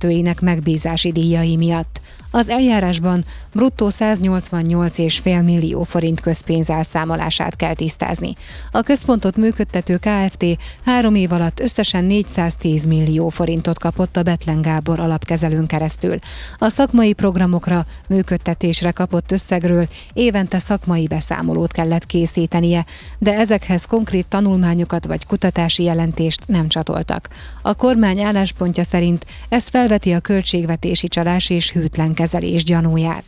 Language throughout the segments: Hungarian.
vezetőinek megbízási díjai miatt. Az eljárásban bruttó 188,5 millió forint közpénz elszámolását kell tisztázni. A központot működtető Kft. 3 év alatt összesen 410 millió forintot kapott a Bethlen Gábor alapkezelőn keresztül. A szakmai programokra, működtetésre kapott összegről évente szakmai beszámolót kellett készítenie, de ezekhez konkrét tanulmányokat vagy kutatási jelentést nem csatoltak. A kormány álláspontja szerint ez felveti a költségvetési csalás és hűtlen kezelés gyanúját.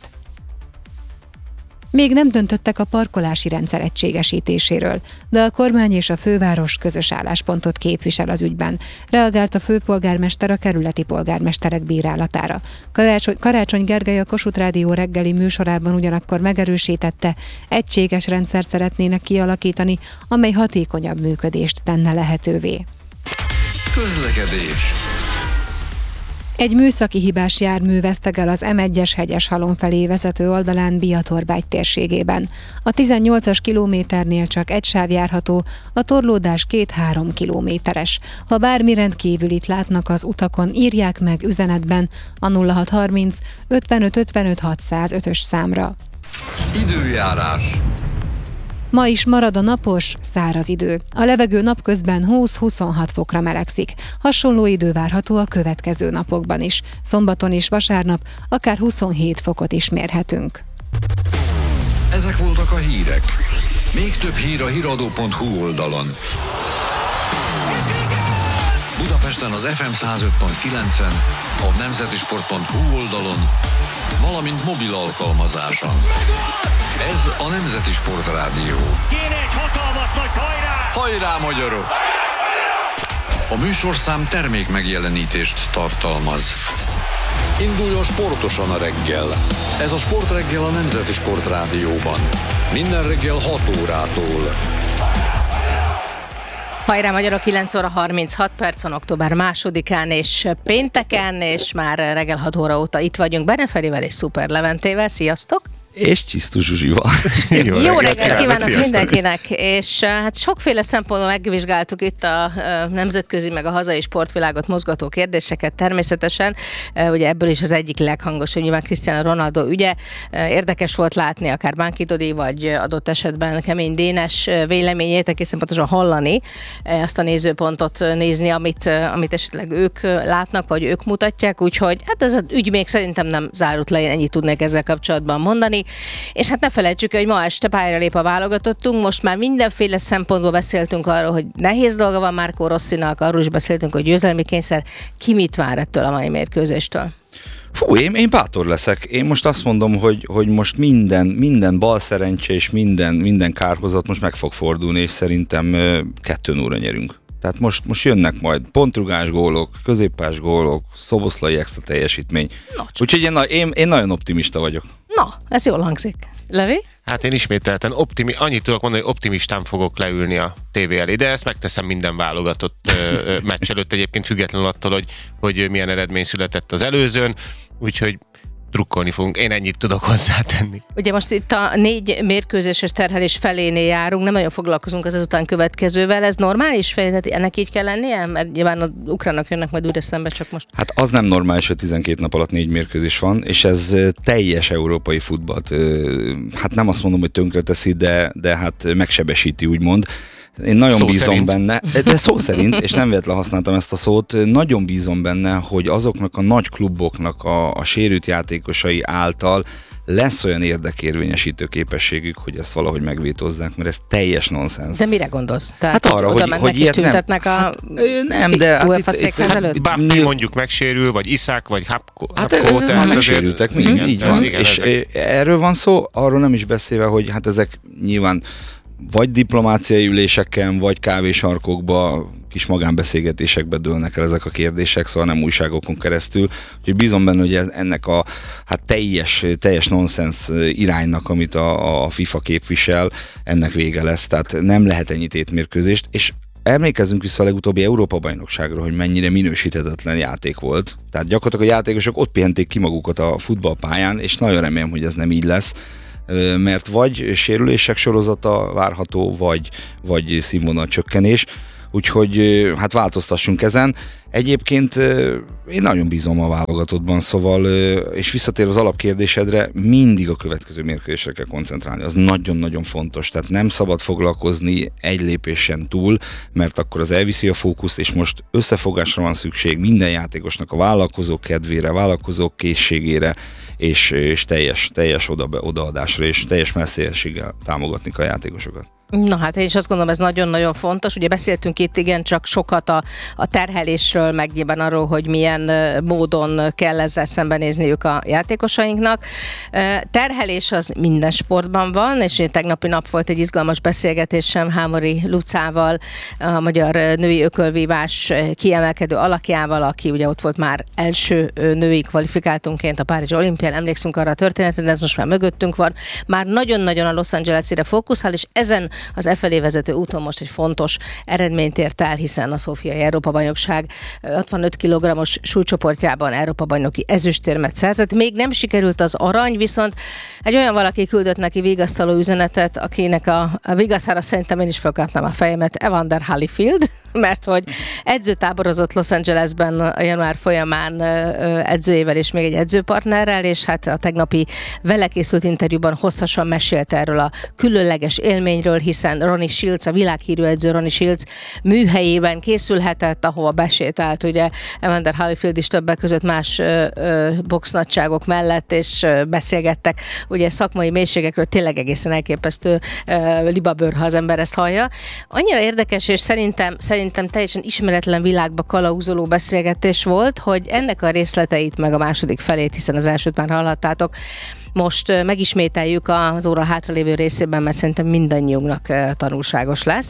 Még nem döntöttek a parkolási rendszer egységesítéséről, de a kormány és a főváros közös álláspontot képvisel az ügyben. Reagált a főpolgármester a kerületi polgármesterek bírálatára. Karácsony Gergely a Kossuth Rádió reggeli műsorában ugyanakkor megerősítette, egységes rendszert szeretnének kialakítani, amely hatékonyabb működést tenne lehetővé. Közlekedés. Egy műszaki hibás jármű vesztegel az M1-es Hegyeshalom felé vezető oldalán Biatorbágy térségében. A 18-as kilométernél csak egy sáv járható, a torlódás 2-3 kilométeres. Ha bármi rendkívülit látnak az utakon, írják meg üzenetben a 0630 55 55 605-ös számra. Időjárás. Ma is marad a napos, száraz idő. A levegő napközben 20-26 fokra melegszik. Hasonló idő várható a következő napokban is. Szombaton és vasárnap akár 27 fokot is mérhetünk. Ezek voltak a hírek. Még több hír a hiradó.hu oldalon. Budapesten az FM 105.9-en, a nemzetisport.hu oldalon, valamint mobil alkalmazáson. Ez a Nemzeti Sport Rádió. Kéne egy hatalmas nagy hajrá! Hajrá, magyarok! A műsorszám termék megjelenítést tartalmaz. Induljon sportosan a reggel. Ez a Sportreggel a Nemzeti Sport Rádióban. Minden reggel 6 órától. Hajrá magyarok, 9 óra 36 percon, október 2-án és pénteken, és már reggel 6 óra óta itt vagyunk Bene Ferivel és Szuper Leventével. Sziasztok! És Csisztus Zsuzsival. Jó reggelt kívánok mindenkinek, és hát sokféle szempontból megvizsgáltuk itt a nemzetközi meg a hazai sportvilágot mozgató kérdéseket természetesen. Ugye ebből is az egyik leghangosabb, nyilván Cristiano Ronaldo ügye. Érdekes volt látni akár Bánki Dodi, vagy adott esetben Kemény Dénes véleményét, egészen pontosan hallani, azt a nézőpontot nézni, amit esetleg ők látnak, vagy ők mutatják, úgyhogy hát ez az ügy még szerintem nem zárult le, én ennyit tudnék ezzel kapcsolatban mondani. És hát ne felejtsük, hogy ma este pályára lép a válogatottunk, most már mindenféle szempontból beszéltünk arról, hogy nehéz dolga van Marco Rossinak, arról is beszéltünk, hogy győzelmi kényszer. Ki mit vár ettől a mai mérkőzéstől? Fú, én bátor leszek. Én most azt mondom, hogy most minden balszerencse és minden kárhozat most meg fog fordulni, és szerintem 2-0-ra nyerünk. Tehát most jönnek majd pontrugás gólok, középpás gólok, Szoboszlai extra teljesítmény. Úgyhogy én nagyon optimista vagyok. Na, ez jól hangzik. Levi? Hát én ismételten annyit tudok mondani, hogy optimistán fogok leülni a tévé elé, de ezt megteszem minden válogatott meccs előtt egyébként, függetlenül attól, hogy milyen eredmény született az előzőn, úgyhogy drukkolni fogunk. Én ennyit tudok hozzátenni. Ugye most itt a 4 mérkőzéses terhelés felénél járunk, nem nagyon foglalkozunk az ezután következővel. Ez normális? Tehát ennek így kell lennie? Mert nyilván az ukránok jönnek majd újra szembe, csak most. Hát az nem normális, hogy 12 nap alatt 4 mérkőzés van, és ez teljes európai futballt. Hát nem azt mondom, hogy tönkreteszi, de hát megsebesíti, úgymond. Én nagyon szó bízom szerint. Benne, de szó szerint, és nem véletlen használtam ezt a szót, nagyon bízom benne, hogy azoknak a nagy kluboknak a sérült játékosai által lesz olyan érdekérvényesítő képességük, hogy ezt valahogy megvétozzák, mert ez teljes nonsens. De mire gondolsz? Tehát Hát arra, hogy ilyet tüntetnek nem, de UEFA székház előtt? Bárki mondjuk megsérül, vagy Iszák, vagy Hapko. Megsérültek, így van. És erről van szó, arról nem is beszélve, hogy hát ezek nyilván vagy diplomáciai üléseken, vagy kávésarkokba, kis magánbeszélgetésekbe dőlnek el ezek a kérdések, szóval nem újságokon keresztül. Úgyhogy bízom benne, hogy ennek a hát teljes nonsens iránynak, amit a FIFA képvisel, ennek vége lesz. Tehát nem lehet ennyi tétmérkőzést, és emlékezzünk vissza a legutóbbi Európa-bajnokságra, hogy mennyire minősíthetetlen játék volt. Tehát gyakorlatilag a játékosok ott pihenték ki magukat a futballpályán, és nagyon remélem, hogy ez nem így lesz, mert vagy sérülések sorozata várható, vagy színvonal csökkenés. Úgyhogy hát változtassunk ezen. Egyébként én nagyon bízom a válogatottban, szóval, és visszatérve az alapkérdésedre, mindig a következő mérkőzésre kell koncentrálni. Az nagyon-nagyon fontos, tehát nem szabad foglalkozni egy lépésen túl, mert akkor az elviszi a fókuszt, és most összefogásra van szükség minden játékosnak a vállalkozók kedvére, vállalkozók készségére, és teljes odaadásra, és teljes messzélességgel támogatni a játékosokat. Na hát én is azt gondolom, ez nagyon-nagyon fontos. Ugye beszéltünk itt csak sokat a terhelésről, meg nyilván arról, hogy milyen módon kell ezzel szembenézniük a játékosainknak. Terhelés az minden sportban van, és tegnapi nap volt egy izgalmas beszélgetésem Hámori Lucával, a magyar női ökölvívás kiemelkedő alakjával, aki ugye ott volt már első női kvalifikáltunként a Párizsi olimpián. Emlékszünk arra a történetre, de ez most már mögöttünk van. Már nagyon-nagyon a Los Angeles-ire fókuszál, és ezen az felé vezető úton most egy fontos eredményt ért el, hiszen a Szófiai Európa-bajnokság 65 kg-os súlycsoportjában Európa-bajnoki ezüstérmet szerzett. Még nem sikerült az arany, viszont egy olyan valaki küldött neki vigasztaló üzenetet, akinek a vigaszára szerintem én is felkapnám a fejemet, Evander Holyfield, mert hogy edzőtáborozott Los Angelesben a január folyamán edzőjével és még egy edzőpartnerrel, és hát a tegnapi vele készült interjúban hosszasan mesélt erről a különleges élményről, hiszen Ronnie Shields, a világhírű edző Ronnie Shields műhelyében készülhetett, ahova besétált ugye Evander Holyfield is többek között más boxnagyságok mellett, és beszélgettek ugye szakmai mélységekről, tényleg egészen elképesztő libabőr, ha az ember ezt hallja. Annyira érdekes, és szerintem teljesen ismeretlen világba kalauzoló beszélgetés volt, hogy ennek a részleteit meg a második felét, hiszen az elsőt már hallhattátok, most megismételjük az óra hátralévő részében, mert szerintem mindannyiunknak tanulságos lesz.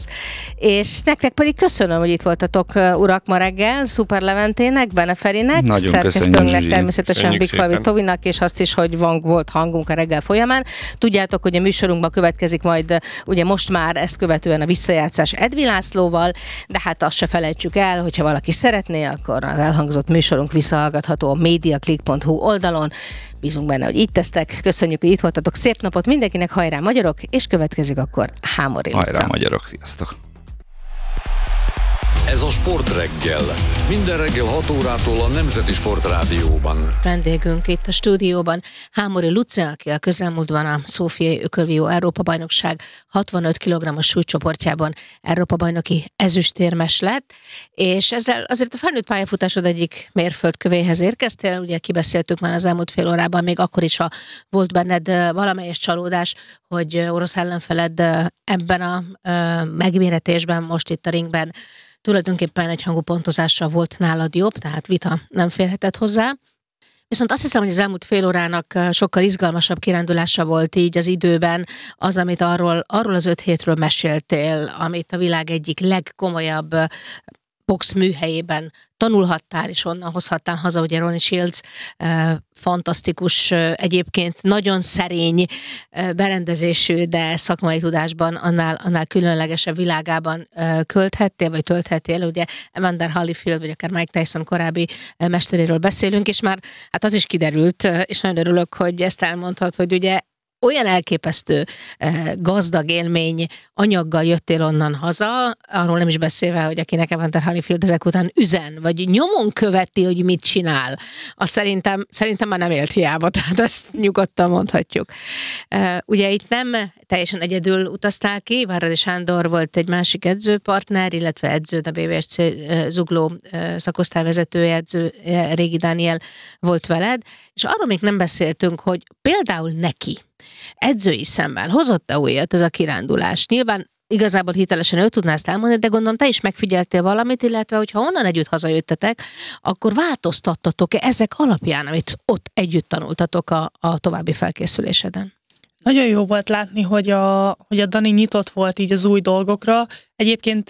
És nektek pedig köszönöm, hogy itt voltatok, urak, ma reggel, Szuper Leventének, Bene Ferinek, szerkesztőnknek, természetesen Big Flavi Tovinak, és azt is, hogy volt hangunk a reggel folyamán. Tudjátok, hogy a műsorunkban következik majd, ugye most már ezt követően a visszajátszás Edvi Lászlóval, de hát azt se felejtsük el, hogyha valaki szeretné, akkor az elhangzott műsorunk visszahallgatható a mediaclick.hu oldalon. Bízunk benne, hogy így tesztek. Köszönjük, hogy itt voltatok. Szép napot mindenkinek, hajrá magyarok, és következik akkor Hámori Lica. Hajrá magyarok, sziasztok! Ez a Sport Reggel. Minden reggel 6 órától a Nemzeti Sportrádióban. Vendégünk itt a stúdióban Hámori Luca, aki a közelmúltban a Szófiai ökölvívó Európa-bajnokság 65 kg-os súlycsoportjában Európa-bajnoki ezüstérmes lett, és ezzel azért a felnőtt pályafutásod egyik mérföldkövéhez érkeztél, ugye kibeszéltük már az elmúlt fél órában, még akkor is volt benned valamelyes csalódás, hogy orosz ellenfeled ebben a megméretésben, most itt a ringben tulajdonképpen egyhangú pontozással volt nálad jobb, tehát vita nem férhetett hozzá. Viszont azt hiszem, hogy az elmúlt fél órának sokkal izgalmasabb kirándulása volt így az időben az, amit arról az 5 hétről meséltél, amit a világ egyik legkomolyabb box műhelyében tanulhattál, és onnan hozhattál haza, ugye Ronnie Shields fantasztikus, egyébként nagyon szerény berendezésű, de szakmai tudásban annál különlegesebb világában tölthetél, ugye Evander Holyfield, vagy akár Mike Tyson korábbi mesteréről beszélünk, és már hát az is kiderült, és nagyon örülök, hogy ezt elmondhat, hogy ugye olyan elképesztő gazdag élmény anyaggal jöttél onnan haza, arról nem is beszélve, hogy akinek Evander Holyfield ezek után üzen, vagy nyomon követi, hogy mit csinál, azt szerintem már nem élt hiába, tehát ezt nyugodtan mondhatjuk. Ugye itt nem teljesen egyedül utaztál ki, Váradi Sándor volt egy másik edzőpartner, illetve edződ, a BVSC Zugló szakosztályvezetője, edző Régi Dániel volt veled, és arról még nem beszéltünk, hogy például neki edzői szemmel hozott-e újat ez a kirándulás? Nyilván igazából hitelesen ő tudná ezt elmondani, de gondolom te is megfigyeltél valamit, illetve hogyha onnan együtt hazajöttetek, akkor változtattatok-e ezek alapján, amit ott együtt tanultatok a további felkészüléseden? Nagyon jó volt látni, hogy a Dani nyitott volt így az új dolgokra. Egyébként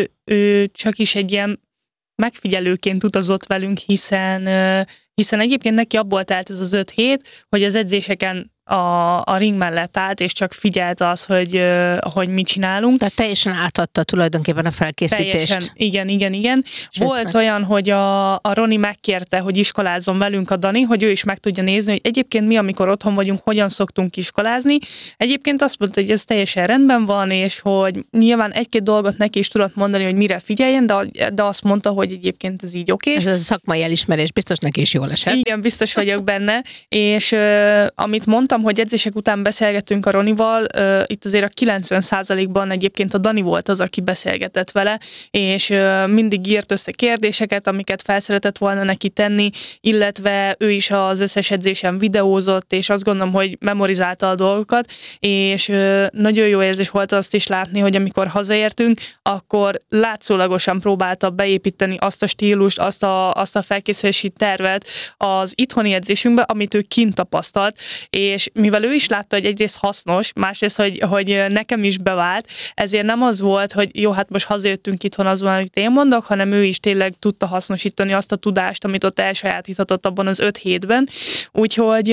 ő csak is egy ilyen megfigyelőként utazott velünk, hiszen egyébként neki abból telt ez az 5 hét, hogy az edzéseken a ring mellett állt, és csak figyelt az, hogy mit csinálunk. Tehát teljesen átadta tulajdonképpen a felkészítést. Teljesen, igen. Volt olyan, hogy a Roni megkérte, hogy iskolázzon velünk a Dani, hogy ő is meg tudja nézni, hogy egyébként mi, amikor otthon vagyunk, hogyan szoktunk iskolázni. Egyébként azt mondta, hogy ez teljesen rendben van, és hogy nyilván egy-két dolgot neki is tudott mondani, hogy mire figyeljen, de azt mondta, hogy egyébként ez így oké. Ez a szakmai elismerés biztos neki is jól esett. Igen, biztos vagyok benne, és amit mondtam, hogy edzések után beszélgettünk a Ronival, itt azért a 90%-ban egyébként a Dani volt az, aki beszélgetett vele, és mindig írt össze kérdéseket, amiket fel szeretett volna neki tenni, illetve ő is az összes edzésen videózott, és azt gondolom, hogy memorizálta a dolgokat, és nagyon jó érzés volt azt is látni, hogy amikor hazaértünk, akkor látszólagosan próbálta beépíteni azt a stílust, azt a felkészülési tervet az itthoni edzésünkbe, amit ő kint tapasztalt, és mivel ő is látta, hogy egyrészt hasznos, másrészt, hogy nekem is bevált, ezért nem az volt, hogy jó, hát most hazajöttünk itthon, az van, amit én mondok, hanem ő is tényleg tudta hasznosítani azt a tudást, amit ott elsajátíthatott abban az 5 hétben. Úgyhogy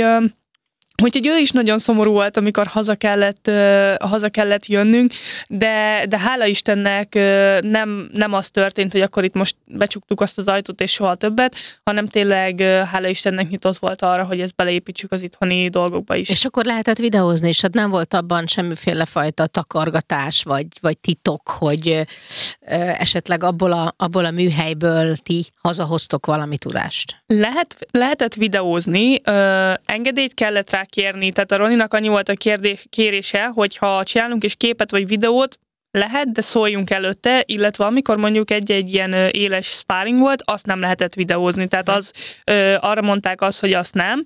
ő is nagyon szomorú volt, amikor haza kellett jönnünk, de hála Istennek nem az történt, hogy akkor itt most becsuktuk azt az ajtót és soha többet, hanem tényleg hála Istennek nyitott volt arra, hogy ezt beleépítsük az itthoni dolgokba is. És akkor lehetett videózni, és hát nem volt abban semmiféle fajta takargatás, vagy titok, hogy esetleg abból a műhelyből ti hazahoztok valami tudást? Lehetett videózni, engedélyt kellett rá kérni, tehát a Roninak annyi volt a kérése, hogy ha csinálunk is képet vagy videót, lehet, de szóljunk előtte, illetve amikor mondjuk egy ilyen éles sparring volt, azt nem lehetett videózni, tehát arra mondták azt, hogy azt nem.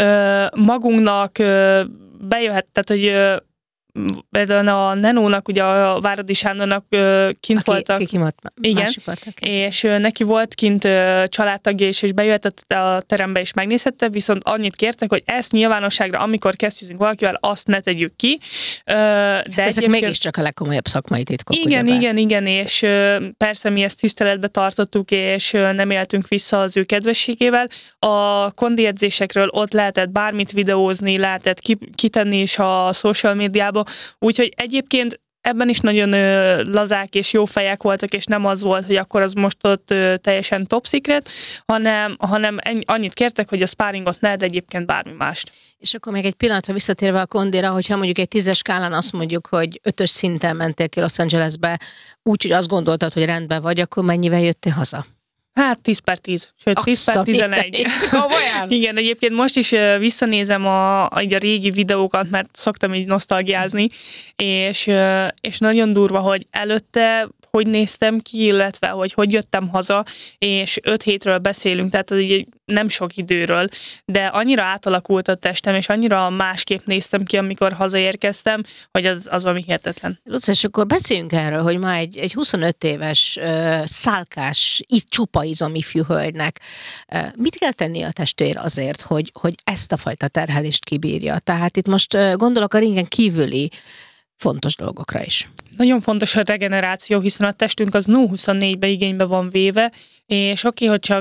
Magunknak bejöhet, tehát hogy például a Nenónak, ugye a Váradi Sándornak kint voltak. Igen, és neki volt kint családtagja és bejöhetett a terembe és megnézhette, viszont annyit kértek, hogy ezt nyilvánosságra, amikor kezdjük valakivel, azt ne tegyük ki. De ezek mégiscsak a legkomolyabb szakmai titkok. Igen, és persze mi ezt tiszteletbe tartottuk, és nem éltünk vissza az ő kedvességével. A kondi edzésekről ott lehetett bármit videózni, lehetett kitenni is a social médiába, úgyhogy egyébként ebben is nagyon lazák és jó fejek voltak, és nem az volt, hogy akkor az most ott teljesen top secret, hanem annyit kértek, hogy a sparringot ne, de egyébként bármi mást. És akkor még egy pillanatra visszatérve a kondira, hogyha mondjuk egy 10-es skálán azt mondjuk, hogy 5-ös szinten mentél ki Los Angelesbe, úgyhogy azt gondoltad, hogy rendben vagy, akkor mennyivel jöttél haza? Hát 10/10, sőt 10/11. Igen, egyébként most is visszanézem a régi videókat, mert szoktam így nosztalgiázni, és nagyon durva, hogy előtte hogy néztem ki, illetve hogy jöttem haza, és 5 hétről beszélünk, tehát nem sok időről, de annyira átalakult a testem, és annyira másképp néztem ki, amikor hazaérkeztem, hogy az valami hihetetlen. Luca, és akkor beszéljünk erről, hogy ma egy 25 éves szálkás, csupa izom ifjú hölgynek mit kell tenni a testvér azért, hogy ezt a fajta terhelést kibírja? Tehát itt most gondolok a ringen kívüli fontos dolgokra is. Nagyon fontos a regeneráció, hiszen a testünk az 0-24-be igénybe van véve, és oké, hogy csak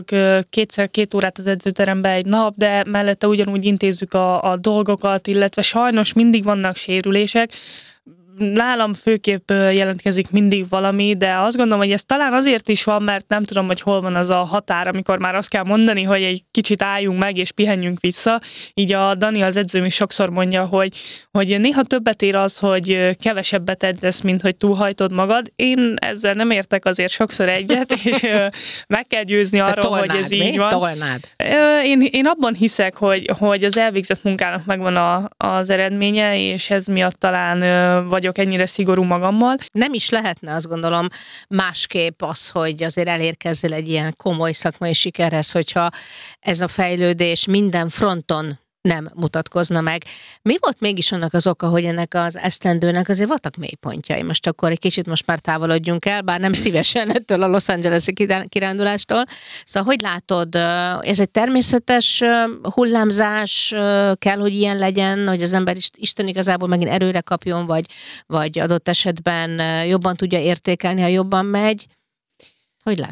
2 órát az edzőterembe egy nap, de mellette ugyanúgy intézzük a dolgokat, illetve sajnos mindig vannak sérülések. Nálam főképp jelentkezik mindig valami, de azt gondolom, hogy ez talán azért is van, mert nem tudom, hogy hol van az a határ, amikor már azt kell mondani, hogy egy kicsit álljunk meg és pihenjünk vissza. Így a Dani, az edzőm is sokszor mondja, hogy néha többet ér az, hogy kevesebbet edzesz, mint hogy túlhajtod magad. Én ezzel nem értek azért sokszor egyet, és meg kell győzni arról, hogy ez így van. Tolnád? Én abban hiszek, hogy az elvégzett munkának megvan az eredménye, és ez miatt talán vagyok ennyire szigorú magammal. Nem is lehetne, azt gondolom, másképp az, hogy azért elérkezzél egy ilyen komoly szakmai sikerhez, hogyha ez a fejlődés minden fronton nem mutatkozna meg. Mi volt mégis annak az oka, hogy ennek az esztendőnek azért voltak mélypontjai? Most akkor egy kicsit most már távolodjunk el, bár nem szívesen ettől a Los Angeles-i kirándulástól. Szóval hogy látod, ez egy természetes hullámzás, kell, hogy ilyen legyen, hogy az ember Isten igazából megint erőre kapjon, vagy adott esetben jobban tudja értékelni, ha jobban megy? Hogy látod?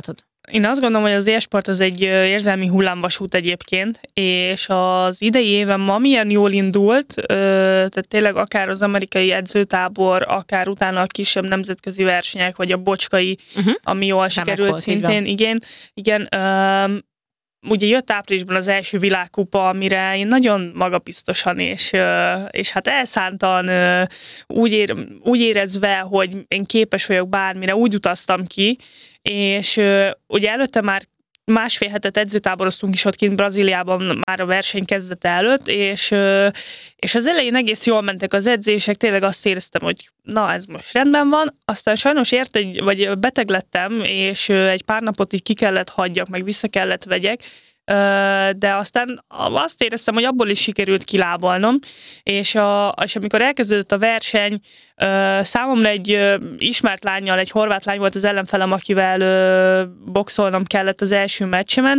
Én azt gondolom, hogy az élsport az egy érzelmi hullámvasút egyébként, és az idei éven ma milyen jól indult, tehát tényleg akár az amerikai edzőtábor, akár utána a kisebb nemzetközi versenyek, vagy a bocskai, ami jól sikerült szintén. Igen. Ugye jött áprilisban az első világkupa, amire én nagyon magabiztosan és hát elszántan úgy érezve, hogy én képes vagyok bármire, úgy utaztam ki, és ugye előtte már másfél hetet edzőtáboroztunk is ott kint Brazíliában már a verseny kezdete előtt, és az elején egész jól mentek az edzések, tényleg azt éreztem, hogy na, ez most rendben van, aztán sajnos vagy beteg lettem, és egy pár napot így ki kellett hagyjak, meg vissza kellett vegyek, de aztán azt éreztem, hogy abból is sikerült kilábalnom, és amikor elkezdődött a verseny, számomra egy ismert lánnyal, egy horvát lány volt az ellenfelem, akivel boxolnom kellett az első meccsemen,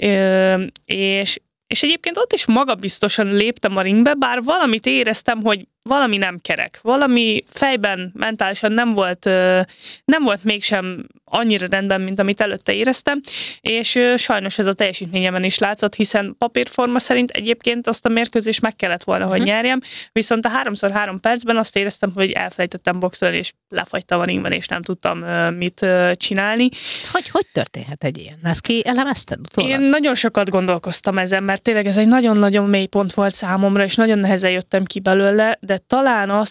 és egyébként ott is magabiztosan léptem a ringbe, bár valamit éreztem, hogy valami nem kerek. Valami fejben, mentálisan nem volt mégsem annyira rendben, mint amit előtte éreztem, és sajnos ez a teljesítményemen is látszott, hiszen papírforma szerint egyébként azt a mérkőzést meg kellett volna, hogy nyerjem, viszont a 3x3 percben azt éreztem, hogy elfelejtettem boxolni, és lefagytam a ringben, és nem tudtam mit csinálni. Hogy történhet egy ilyen? Ezt ki elemezted utólag? Én nagyon sokat gondolkoztam ezen, mert tényleg ez egy nagyon-nagyon mély pont volt számomra, és nagyon nehezen jöttem ki belőle, de talán az,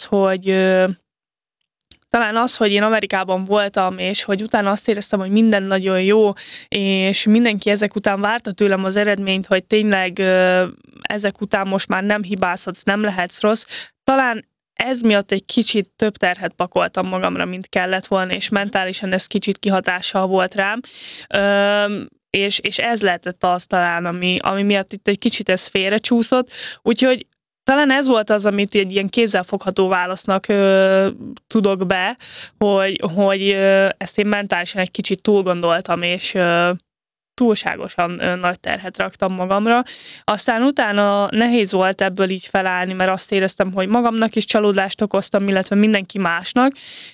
hogy én Amerikában voltam, és hogy utána azt éreztem, hogy minden nagyon jó, és mindenki ezek után várta tőlem az eredményt, hogy tényleg ezek után most már nem hibázhatsz, nem lehetsz rossz. Talán ez miatt egy kicsit több terhet pakoltam magamra, mint kellett volna, és mentálisan ez kicsit kihatással volt rám. És ez lehetett az talán, ami miatt itt egy kicsit ez félrecsúszott. Úgyhogy talán ez volt az, amit egy ilyen kézzelfogható válasznak tudok be, hogy ezt én mentálisan egy kicsit túlgondoltam, és túlságosan nagy terhet raktam magamra. Aztán utána nehéz volt ebből így felállni, mert azt éreztem, hogy magamnak is csalódást okoztam, illetve mindenki másnak,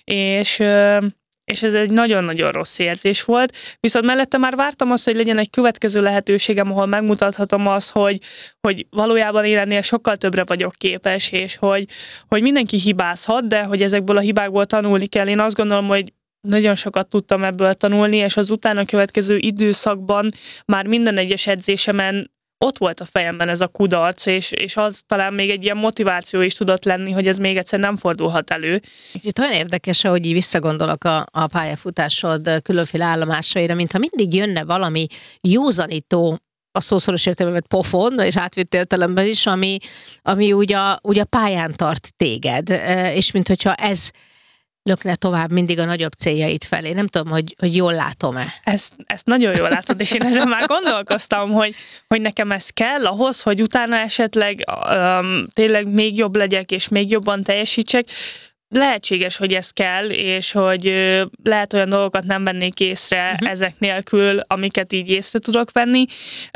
és ez egy nagyon-nagyon rossz érzés volt. Viszont mellette már vártam azt, hogy legyen egy következő lehetőségem, ahol megmutathatom azt, hogy valójában én ennél sokkal többre vagyok képes, és hogy mindenki hibázhat, de hogy ezekből a hibákból tanulni kell. Én azt gondolom, hogy nagyon sokat tudtam ebből tanulni, és az utána következő időszakban már minden egyes edzésemen ott volt a fejemben ez a kudarc, és az talán még egy ilyen motiváció is tudott lenni, hogy ez még egyszer nem fordulhat elő. Itt olyan érdekes, hogy így visszagondolok a pályafutásod különféle állomásaira, mintha mindig jönne valami józanító, a szószoros értelemben pofon, és átvitt értelemben is, ami úgy a pályán tart téged, és mint hogyha ez lökne tovább mindig a nagyobb céljait felé. Nem tudom, hogy jól látom-e. Ezt nagyon jól látod, és én ezen már gondolkoztam, hogy nekem ez kell ahhoz, hogy utána esetleg tényleg még jobb legyek, és még jobban teljesítsek. Lehetséges, hogy ez kell, és hogy lehet olyan dolgokat nem vennék észre ezek nélkül, amiket így észre tudok venni.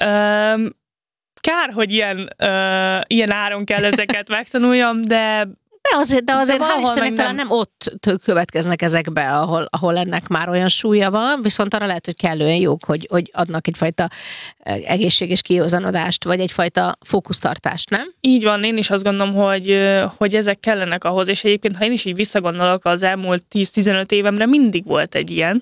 Kár, hogy ilyen áron kell ezeket megtanuljam, de azért hál' Istennek talán nem ott következnek ezekbe, ahol ennek már olyan súlya van, viszont arra lehet, hogy kellően jók, hogy adnak egyfajta egészséges kijózanodást, vagy egyfajta fókusztartást, nem? Így van, én is azt gondolom, hogy ezek kellenek ahhoz, és egyébként, ha én is így visszagondolok, az elmúlt 10-15 évemre mindig volt egy ilyen,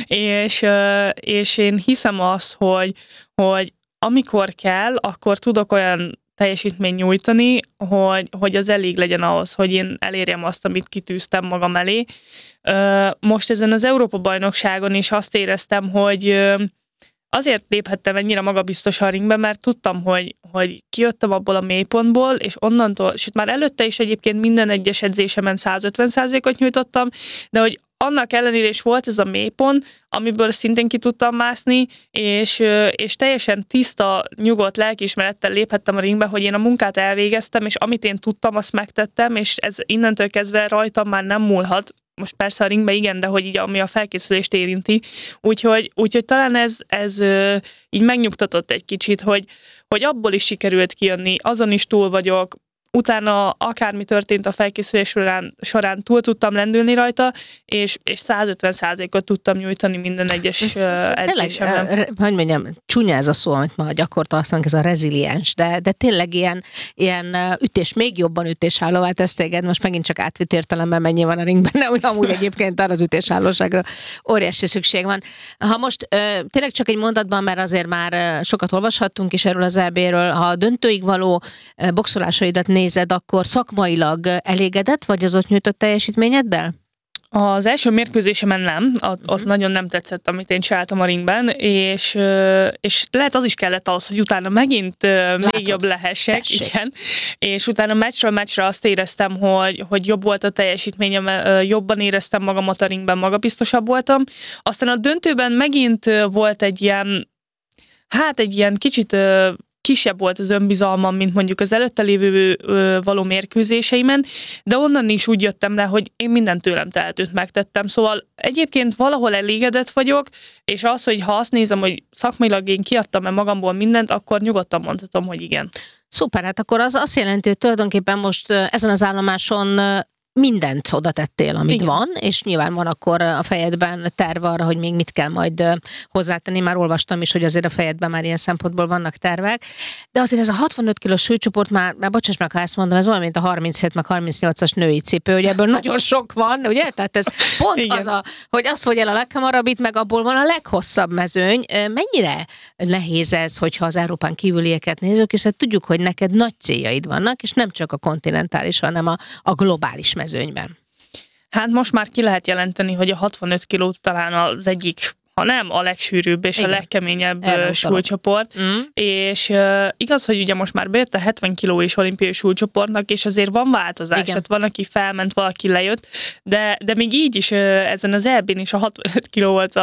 és én hiszem azt, hogy amikor kell, akkor tudok olyan teljesítményt nyújtani, hogy az elég legyen ahhoz, hogy én elérjem azt, amit kitűztem magam elé. Most ezen az Európa-bajnokságon is azt éreztem, hogy azért léphettem ennyire magabiztos a ringbe, mert tudtam, hogy kijöttem abból a mélypontból, és onnantól, sőt már előtte is egyébként minden egyes edzésemen 150%-ot nyújtottam, de hogy annak ellenére is volt ez a mélypont, amiből szintén ki tudtam mászni, és teljesen tiszta, nyugodt lelkiismerettel léphettem a ringbe, hogy én a munkát elvégeztem, és amit én tudtam, azt megtettem, és ez innentől kezdve rajtam már nem múlhat. Most persze a ringbe igen, de hogy így ami a felkészülést érinti. Úgyhogy talán ez így megnyugtatott egy kicsit, hogy abból is sikerült kijönni, azon is túl vagyok, utána akármi történt a felkészülés során túl tudtam lendülni rajta, és 150%-ot tudtam nyújtani minden egyes edzésemben. Tényleg, hogy mondjam, csúnya ez a szó, amit ma gyakorta használunk, ez a reziliens, de tényleg ilyen ütés, még jobban ütésállóvá tesz téged, most megint csak átvitt értelemben mennyi van a ringben, de úgy amúgy egyébként arra az ütésállóságra óriási szükség van. Ha most tényleg csak egy mondatban, mert azért már sokat olvashattunk is erről az EB-ről, ha a döntőig való boxolásaidat nézed, akkor szakmailag elégedett vagy az ott nyújtott teljesítményeddel? Az első mérkőzésemen nem, ott nagyon nem tetszett, amit én csináltam a ringben, és lehet az is kellett ahhoz, hogy utána megint még jobb lehessek, igen, és utána meccsről meccsre azt éreztem, hogy jobb volt a teljesítményem, jobban éreztem magamat a ringben, magabiztosabb voltam. Aztán a döntőben megint volt egy ilyen kicsit kisebb volt az önbizalmam, mint mondjuk az előtte lévő való mérkőzéseimen, de onnan is úgy jöttem le, hogy én mindent tőlem tehetőt megtettem. Szóval egyébként valahol elégedett vagyok, és az, hogy ha azt nézem, hogy szakmailag én kiadtam-e magamból mindent, akkor nyugodtan mondhatom, hogy igen. Szuper, hát akkor az azt jelenti, hogy tulajdonképpen most ezen az állomáson mindent oda tettél, amit igen. van, és nyilván van akkor a fejedben terv arra, hogy még mit kell majd hozzátenni. Már olvastam is, hogy azért a fejedben már ilyen szempontból vannak tervek. De azért ez a 65 kilós súlycsoport már bocsáss meg, ha ezt mondom, ez olyan, mint a 37 meg 38-as női cipő, ugye ebből nagyon sok van, ugye? Tehát ez pont igen. az, hogy azt fogy el a leghamarabbit, meg abból van a leghosszabb mezőny. Mennyire nehéz ez, hogyha az Európán kívülieket nézzük, hiszen tudjuk, hogy neked nagy céljaid vannak, és nem csak a kontinentális, hanem a globális mezőnyben. Hát most már ki lehet jelenteni, hogy a 65 kiló talán az egyik, ha nem a legsűrűbb és igen. a legkeményebb súlycsoport, és igaz, hogy ugye most már bejött a 70 kiló és olimpiai súlycsoportnak, és azért van változás, igen. tehát van, aki felment, valaki lejött, de még így is ezen az EB-n is a 65 kiló volt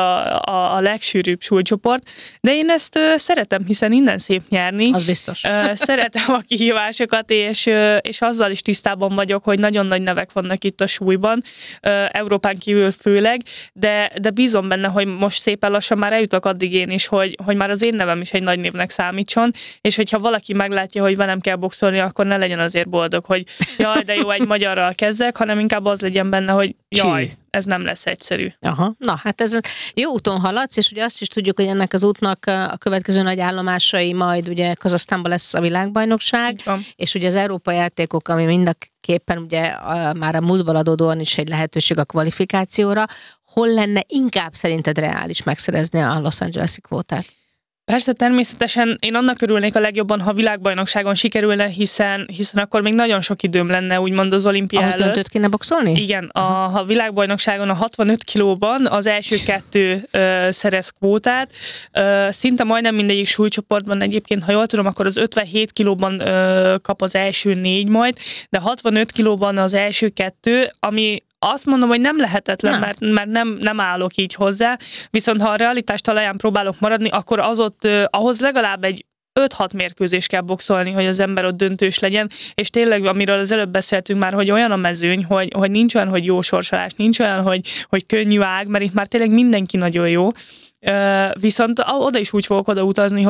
a legsűrűbb súlycsoport, de én ezt szeretem, hiszen innen szép nyerni. Az biztos. Szeretem a kihívásokat, és azzal is tisztában vagyok, hogy nagyon nagy nevek vannak itt a súlyban, Európán kívül főleg, de bízom benne, hogy most szépen lassan már eljutok addig én is, hogy már az én nevem is egy nagy névnek számítson, és hogyha valaki meglátja, hogy velem kell boxolni, akkor ne legyen azért boldog, hogy jaj, de jó, egy magyarral kezdek, hanem inkább az legyen benne, hogy jaj, ez nem lesz egyszerű. Aha, na hát ez jó úton haladsz, és ugye azt is tudjuk, hogy ennek az útnak a következő nagy állomásai majd ugye Kazahsztánban lesz a világbajnokság, és ugye az Európa játékok, ami mindenképpen ugye már a múltból adódóan is egy lehetőség a kvalifikációra. Hol lenne inkább szerinted reális megszerezni a Los Angeles-i kvótát? Persze, természetesen én annak örülnék a legjobban, ha világbajnokságon sikerülne, hiszen akkor még nagyon sok időm lenne, úgymond az olimpia előtt. Ahhoz döntőt kéne boxolni? Igen, ha világbajnokságon a 65 kilóban az első 2 szerez kvótát, szinte majdnem mindegyik súlycsoportban egyébként, ha jól tudom, akkor az 57 kilóban kap az első 4 majd, de 65 kilóban az első 2, ami azt mondom, hogy nem lehetetlen, mert nem állok így hozzá, viszont ha a realitás talaján próbálok maradni, akkor ahhoz legalább egy 5-6 mérkőzés kell boxolni, hogy az ember ott döntős legyen, és tényleg, amiről az előbb beszéltünk már, hogy olyan a mezőny, hogy nincs olyan, hogy jó sorsolás, nincs olyan, hogy könnyű ág, mert itt már tényleg mindenki nagyon jó. Viszont oda is úgy fogok oda utazni,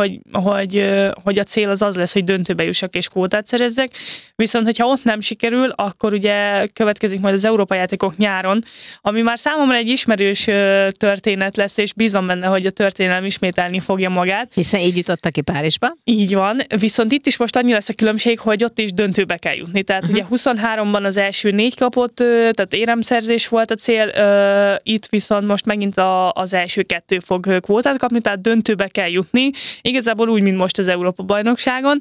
hogy a cél az lesz, hogy döntőbe jussak és kvótát szerezzek, viszont hogyha ott nem sikerül, akkor ugye következik majd az Európa játékok nyáron, ami már számomra egy ismerős történet lesz, és bízom benne, hogy a történelem ismételni fogja magát. Hiszen így jutottak ki Párizsba. Így van, viszont itt is most annyi lesz a különbség, hogy ott is döntőbe kell jutni. Tehát ugye 23-ban az első 4 kapott, tehát éremszerzés volt a cél, itt viszont most megint az első 2 fog kvótát kapni, tehát döntőbe kell jutni. Igazából úgy, mint most az Európa-bajnokságon.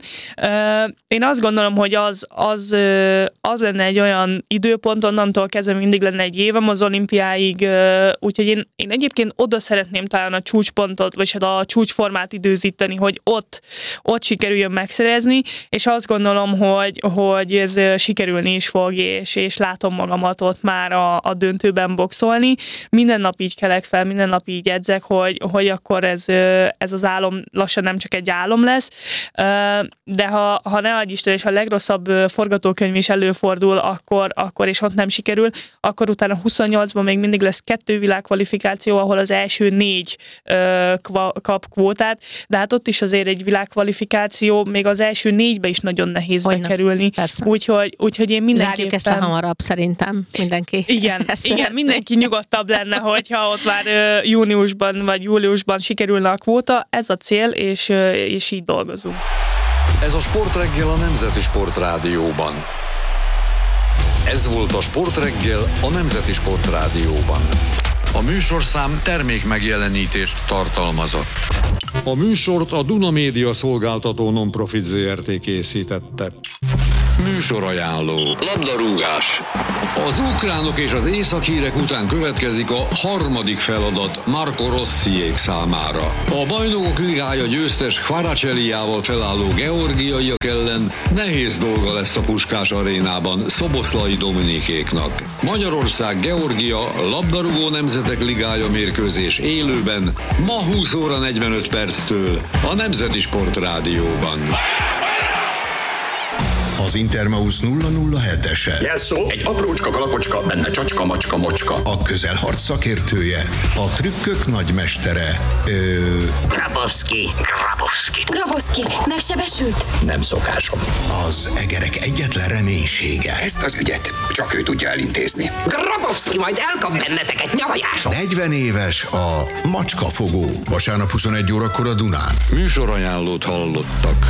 Én azt gondolom, hogy az lenne egy olyan időpont, onnantól kezdve mindig lenne egy évem az olimpiáig, úgyhogy én egyébként oda szeretném talán a csúcspontot, vagy a csúcsformát időzíteni, hogy ott sikerüljön megszerezni, és azt gondolom, hogy ez sikerülni is fog, és látom magamat ott már a döntőben boxolni. Minden nap így kelek fel, minden nap így edzek, hogy akkor ez az álom lassan nem csak egy álom lesz, de ha ne adj Isten, és a legrosszabb forgatókönyv is előfordul, akkor és ott nem sikerül, akkor utána 28-ban még mindig lesz 2 világkvalifikáció, ahol az első 4 kap kvótát, de hát ott is azért egy világkvalifikáció, még az első 4-be is nagyon nehéz bekerülni. Úgyhogy én mindenképpen... Zárjuk ezt a hamarabb, szerintem mindenki. Igen, mindenki nyugodtabb lenne, hogyha ott már júniusban vagy júliusban sikerülne a kvóta, ez a cél, és így dolgozunk. Ez a Sportreggel a Nemzeti Sportrádióban. Ez volt a Sportreggel a Nemzeti Sportrádióban. A műsorszám termékmegjelenítést tartalmazott. A műsort a Duna Média szolgáltató non-profit Zrt. Készítette. Műsorajánló. Labdarúgás. Az ukránok és az észak-hírek után következik a harmadik feladat Marco Rossiék számára. A Bajnokok Ligája győztes Kvaraceliával felálló georgiaiak ellen nehéz dolga lesz a Puskás arénában Szoboszlai Dominikéknak. Magyarország-Georgia labdarúgó nemzetek ligája mérkőzés élőben ma 20 óra 45 perctől a Nemzeti Sportrádióban. Az Intermausz 007-ese. Jelszó, egy aprócska kalapocska, benne csacska, macska, mocska. A közelharc szakértője, a trükkök nagymestere. Grabowski. Grabowski, megsebesült? Nem szokásom. Az egerek egyetlen reménysége. Ezt az ügyet csak ő tudja elintézni. Grabowski majd elkap benneteket nyavajások. 40 éves a macskafogó. Vasárnap 21 órakor a Dunán. Műsorajánlót hallottak.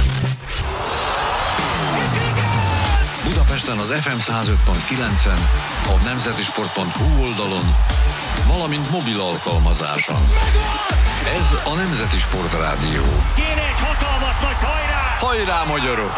Budapesten az FM 105.9-en, a nemzetisport.hu oldalon, valamint mobil alkalmazáson. Ez a Nemzeti Sportrádió. Kéne egy hatalmas nagy hajrá! Hajrá, magyarok!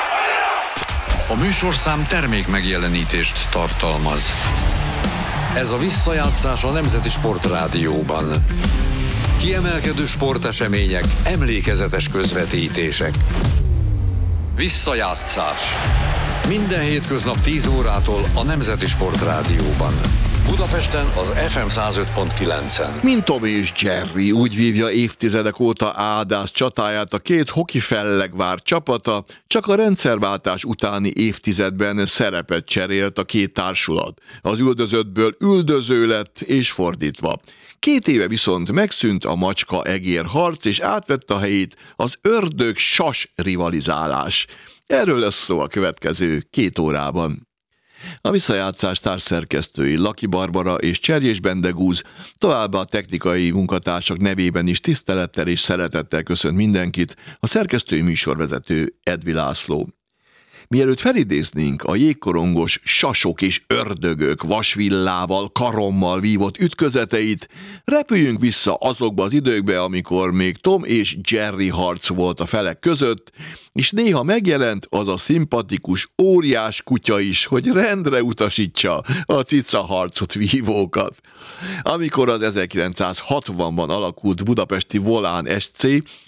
A műsorszám termékmegjelenítést tartalmaz. Ez a visszajátszás a Nemzeti Sportrádióban. Kiemelkedő sportesemények, emlékezetes közvetítések. Visszajátszás. Minden hétköznap 10 órától a Nemzeti Sportrádióban. Budapesten az FM 105.9-en. Mint Tom és Jerry, úgy vívja évtizedek óta Ádász csatáját a két hoki fellegvár csapata, csak a rendszerváltás utáni évtizedben szerepet cserélt a két társulat. Az üldözöttből üldöző lett, és fordítva. 2 éve viszont megszűnt a macska-egér harc, és átvette a helyét az ördög-sas rivalizálás. Erről lesz szó a következő 2 órában. A visszajátszás társszerkesztői Laki Barbara és Cserjés Bendegúz, továbbá a technikai munkatársak nevében is tisztelettel és szeretettel köszönt mindenkit, a szerkesztői műsorvezető Edvi László. Mielőtt felidéznénk a jégkorongos sasok és ördögök vasvillával, karommal vívott ütközeteit, repüljünk vissza azokba az időkbe, amikor még Tom és Jerry harc volt a felek között, és néha megjelent az a szimpatikus óriás kutya is, hogy rendre utasítsa a cica harcot vívókat. Amikor az 1960-ban alakult budapesti Volán SC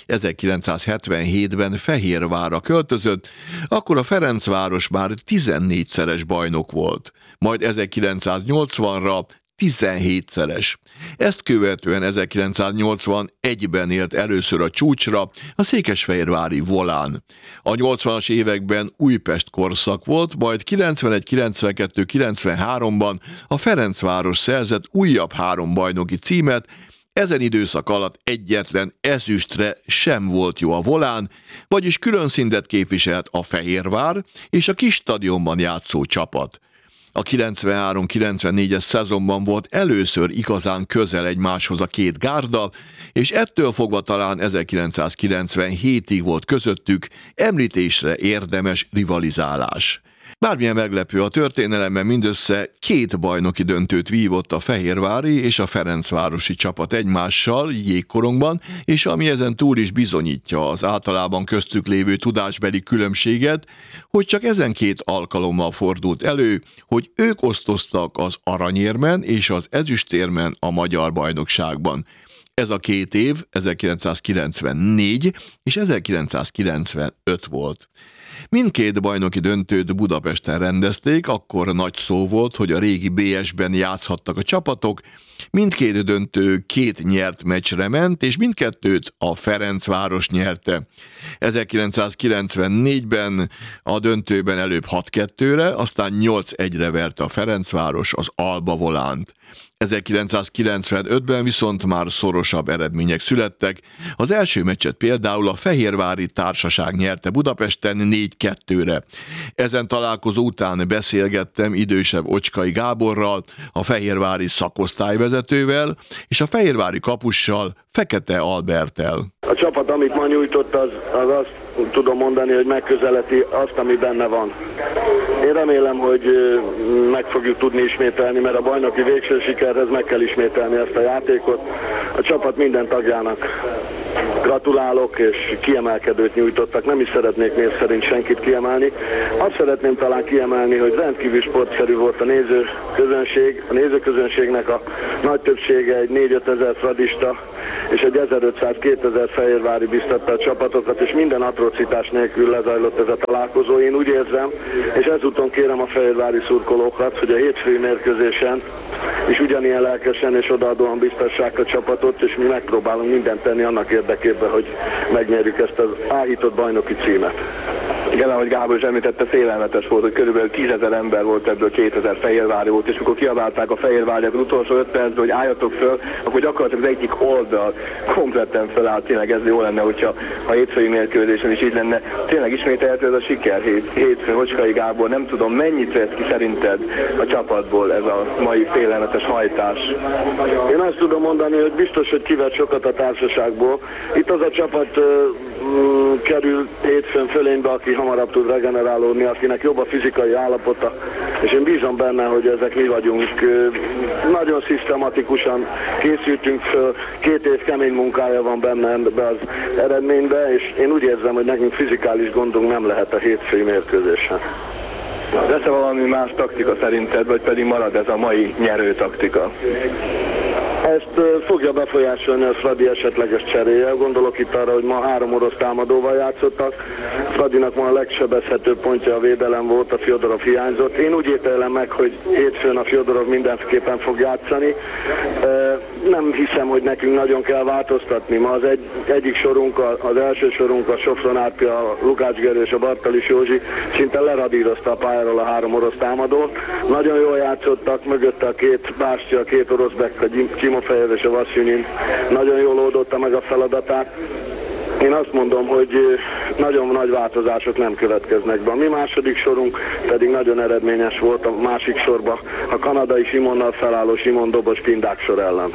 1977-ben Fehérvárra költözött, akkor a Ferencváros már 14-szeres bajnok volt, majd 1980-ra 17-szeres. Ezt követően 1981-ben ért először a csúcsra a székesfehérvári Volán. A 80-as években Újpest korszak volt, majd 91-92-93-ban a Ferencváros szerzett újabb 3 bajnoki címet. Ezen időszak alatt egyetlen ezüstre sem volt jó a Volán, vagyis külön szintet képviselt a Fehérvár és a kis stadionban játszó csapat. A 93-94-es szezonban volt először igazán közel egymáshoz a két gárda, és ettől fogva talán 1997-ig volt közöttük említésre érdemes rivalizálás. Bármilyen meglepő a történelemben, mindössze 2 bajnoki döntőt vívott a fehérvári és a ferencvárosi csapat egymással jégkorongban, és ami ezen túl is bizonyítja az általában köztük lévő tudásbeli különbséget, hogy csak ezen 2 alkalommal fordult elő, hogy ők osztoztak az aranyérmen és az ezüstérmen a magyar bajnokságban. Ez a két év 1994 és 1995 volt. Mindkét bajnoki döntőt Budapesten rendezték, akkor nagy szó volt, hogy a régi BS-ben játszhattak a csapatok, mindkét döntő 2 nyert meccsre ment, és mindkettőt a Ferencváros nyerte. 1994-ben a döntőben előbb 6-2-re, aztán 8-1-re verte a Ferencváros az Alba Volánt. 1995-ben viszont már szorosabb eredmények születtek. Az első meccset például a Fehérvári Társaság nyerte Budapesten 4-2-re. Ezen találkozó után beszélgettem idősebb Ocskai Gáborral, a fehérvári szakosztályvezetővel, és a fehérvári kapussal, Fekete Alberttel. A csapat, amit ma nyújtott, az azt tudom mondani, hogy megközelíti azt, ami benne van. Én remélem, hogy meg fogjuk tudni ismételni, mert a bajnoki végső sikerhez meg kell ismételni ezt a játékot. A csapat minden tagjának gratulálok, és kiemelkedőt nyújtottak. Nem is szeretnék név szerint senkit kiemelni. Azt szeretném talán kiemelni, hogy rendkívül sportszerű volt a nézőközönség. A nézőközönségnek a nagy többsége egy 4-5 ezer fradista, és egy 1500-2000 fehérvári biztatta a csapatokat, és minden atrocitás nélkül lezajlott ez a találkozó. Én úgy érzem, és ezúton kérem a fehérvári szurkolókat, hogy a hétfői mérkőzésen és ugyanilyen lelkesen és odaadóan biztassák a csapatot, és mi megpróbálunk mindent tenni annak érdekében, hogy megnyerjük ezt az áhított bajnoki címet. Igen, ahogy Gábor is említette, félelmetes volt, hogy körülbelül 10 000 ember volt, ebből 2000 fehérvári volt, és amikor kiabálták a fehérváriak az utolsó 5 percben, hogy álljatok föl, akkor gyakorlatilag az egyik oldal kompletten felállt. Tényleg ez jó lenne, hogyha a hétfői mérkőzésen is így lenne. Tényleg ismételhető ez a siker hétfőn. Ocskai Gábor, nem tudom, mennyit vesz ki szerinted a csapatból ez a mai félelmetes hajtás? Én azt tudom mondani, hogy biztos, hogy kivett sokat a társaságból. Itt az a csapat kerül hétfőn fölénybe, aki hamarabb tud regenerálódni, akinek jobb a fizikai állapota, és én bízom benne, hogy ezek mi vagyunk. Nagyon szisztematikusan készültünk föl, 2 év kemény munkája van benne ebbe az eredménybe, és én úgy érzem, hogy nekünk fizikális gondunk nem lehet a hétfői mérkőzésen. Lesz-e valami más taktika szerinted, vagy pedig marad ez a mai nyerő taktika? Ezt fogja befolyásolni a Fradi esetleges cseréje. Gondolok itt arra, hogy ma 3 orosz támadóval játszottak. Fradinak ma a legsebezhetőbb pontja a védelem volt, a Fjodorov hiányzott. Én úgy ítélem meg, hogy hétfőn a Fjodorov mindenképpen fog játszani. Nem hiszem, hogy nekünk nagyon kell változtatni. Ma az egyik sorunk, az első sorunk, a Sofron Árpi, a Lukács Gerő és a Bartalis Józsi szinte leradírozta a pályáról a 3 orosz támadót. Nagyon jól játszottak, mögötte a 2 bástya, a 2 orosz bekk, a Timofejev és a Vasszunyin nagyon jól oldotta meg a feladatát. Én azt mondom, hogy nagyon nagy változások nem következnek be. A mi második sorunk pedig nagyon eredményes volt a másik sorba, a kanadai Simonnal felálló Simon Dobos Pindák sor ellen.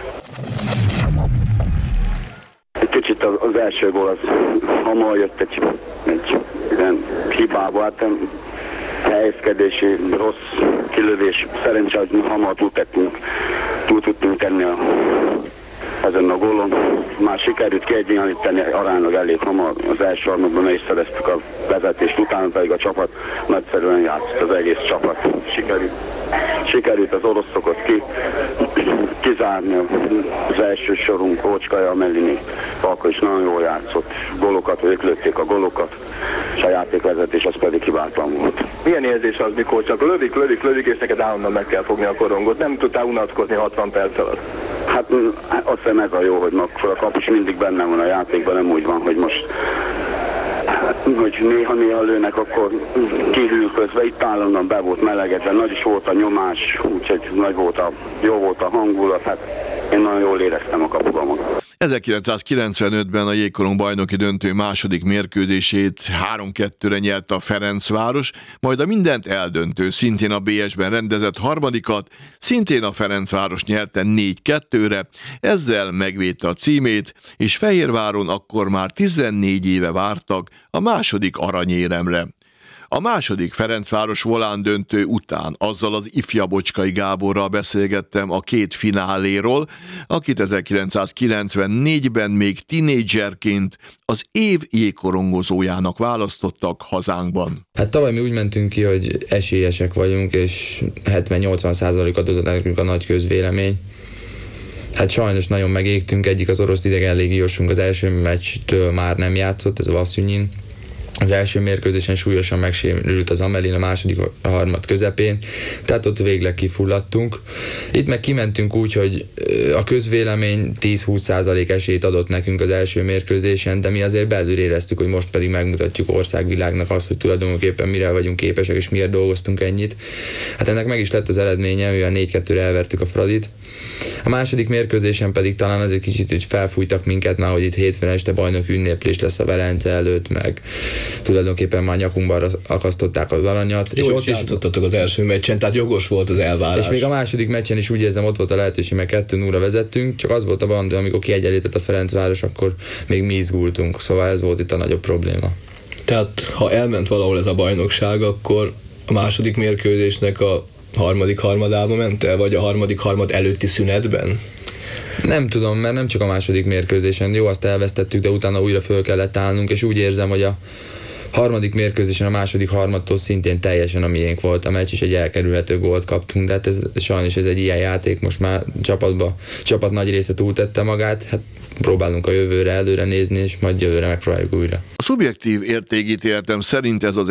Egy kicsit az első gól az hamar jött egy ilyen hibába, hát helyezkedési, rossz kilövés, szerencsé, hogy hamar túl tudtunk tenni ezen a gólon. Már sikerült kiegyenlíteni aránylag elég hamar az első harmadban, meg is szereztük a vezetést, utána pedig a csapat nagyszerűen játszott, az egész csapat. Sikerült az oroszokat kizárni, az első sorunk, Ócskaja, Mellini, akkor is nagyon jól játszott, gólokat, ők lőtték a gólokat, és a játékvezetés az pedig hibátlan volt. Milyen érzés az, mikor csak lövik, és neked állandóan meg kell fogni a korongot? Nem tudtál unatkozni 60 perc alatt? Hát azt hiszem ez a jó, hogy a kapus mindig benne van a játékban, nem úgy van, hogy most hogy néha lőnek, akkor kihűl közben, itt állandóan be volt melegedve, nagy is volt a nyomás, úgyhogy jó volt a hangulat, hát én nagyon jól éreztem a kapuban magam. 1995-ben a jégkorong bajnoki döntő második mérkőzését 3-2-re nyerte a Ferencváros, majd a mindent eldöntő, szintén a BS-ben rendezett harmadikat, szintén a Ferencváros nyerte 4-2-re, ezzel megvédte a címét, és Fehérváron akkor már 14 éve vártak a második aranyéremre. A második Ferencváros volán döntő után azzal az ifjabb Ocskai Gáborral beszélgettem a 2 fináléról, akit 1994-ben még tinédzserként az év jégkorongozójának választottak hazánkban. Hát tavaly mi úgy mentünk ki, hogy esélyesek vagyunk, és 70-80%-at adott nekünk a nagy közvélemény. Hát sajnos nagyon megégtünk, egyik az orosz idegen légiósunk az első meccstől már nem játszott, ez a Vasszunyin. Az első mérkőzésen súlyosan megsérült az Amelin, a második a harmad közepén, tehát ott végleg kifulladtunk. Itt meg kimentünk úgy, hogy a közvélemény 10-20% esélyt adott nekünk az első mérkőzésen, de mi azért belül éreztük, hogy most pedig megmutatjuk országvilágnak azt, hogy tulajdonképpen mire vagyunk képesek, és miért dolgoztunk ennyit. Hát ennek meg is lett az eredménye, mivel 4-2-re elvertük a Fradit. A második mérkőzésen pedig talán az egy kicsit úgy felfújtak minket már, hogy itt hétfőn este bajnoki ünneplés lesz a Velence előtt, meg tulajdonképpen már nyakunkban akasztották az aranyat. Jó, és ott is játszottatok az első meccsen, tehát jogos volt az elvárás. És még a második meccsen is úgy érzem, ott volt a lehetőség, mert 2-0-ra vezettünk, csak az volt a banda, amikor kiegyenlített a Ferencváros, akkor még mi izgultunk, szóval ez volt itt a nagyobb probléma. Tehát ha elment valahol ez a bajnokság, akkor a második mérkőzésnek a harmadik harmadába ment el, vagy a harmadik harmad előtti szünetben? Nem tudom, mert nem csak a második mérkőzésen, jó, azt elvesztettük, de utána újra föl kellett állnunk, és úgy érzem, hogy a harmadik mérkőzésen a második harmadtól szintén teljesen a miénk volt a meccs, és egy elkerülhető gólt kaptunk, de hát sajnos ez egy ilyen játék, most már csapat nagy része túltette magát, hát próbálunk a jövőre előre nézni, és majd jövőre megpróbáljuk újra. A szubjektív értékítéletem szerint ez az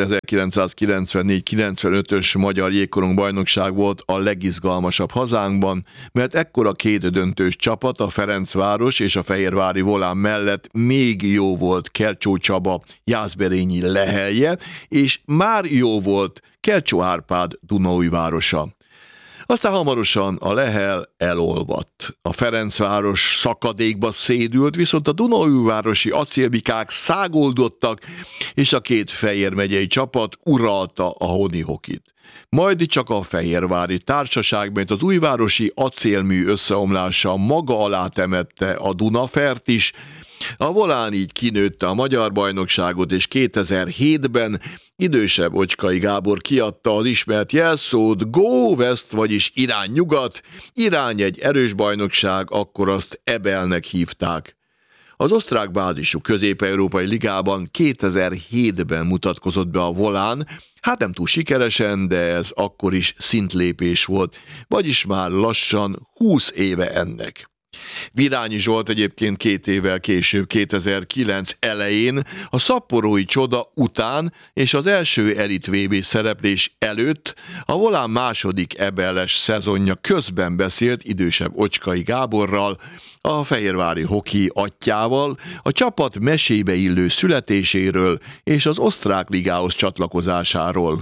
1994-95-ös magyar jégkorong bajnokság volt a legizgalmasabb hazánkban, mert ekkora két döntős csapat, a Ferencváros és a fehérvári Volán mellett még jó volt Kercsó Csaba Jászberényi Lehelje, és már jó volt Kercsó Árpád Dunaújvárosa. Aztán hamarosan a Lehel elolvadt. A Ferencváros szakadékba szédült, viszont a dunaújvárosi acélbikák szágoldottak, és a két Fejér megyei csapat uralta a honihokit. Majd csak a fehérvári társaság, mert az újvárosi acélmű összeomlása maga alá temette a Dunafert is. A Volán így kinőtte a magyar bajnokságot, és 2007-ben idősebb Ocskai Gábor kiadta az ismert jelszót Go West, vagyis irány nyugat, irány egy erős bajnokság, akkor azt EBEL-nek hívták. Az osztrák bázisú közép-európai ligában 2007-ben mutatkozott be a Volán, hát nem túl sikeresen, de ez akkor is szintlépés volt, vagyis már lassan 20 éve ennek. Virányi Zsolt egyébként 2 évvel később, 2009 elején, a szapporói csoda után és az első elit VB szereplés előtt a Volán második EBL-es szezonja közben beszélt idősebb Ocskai Gáborral, a fehérvári hoki atyjával, a csapat mesébe illő születéséről és az osztrák ligához csatlakozásáról.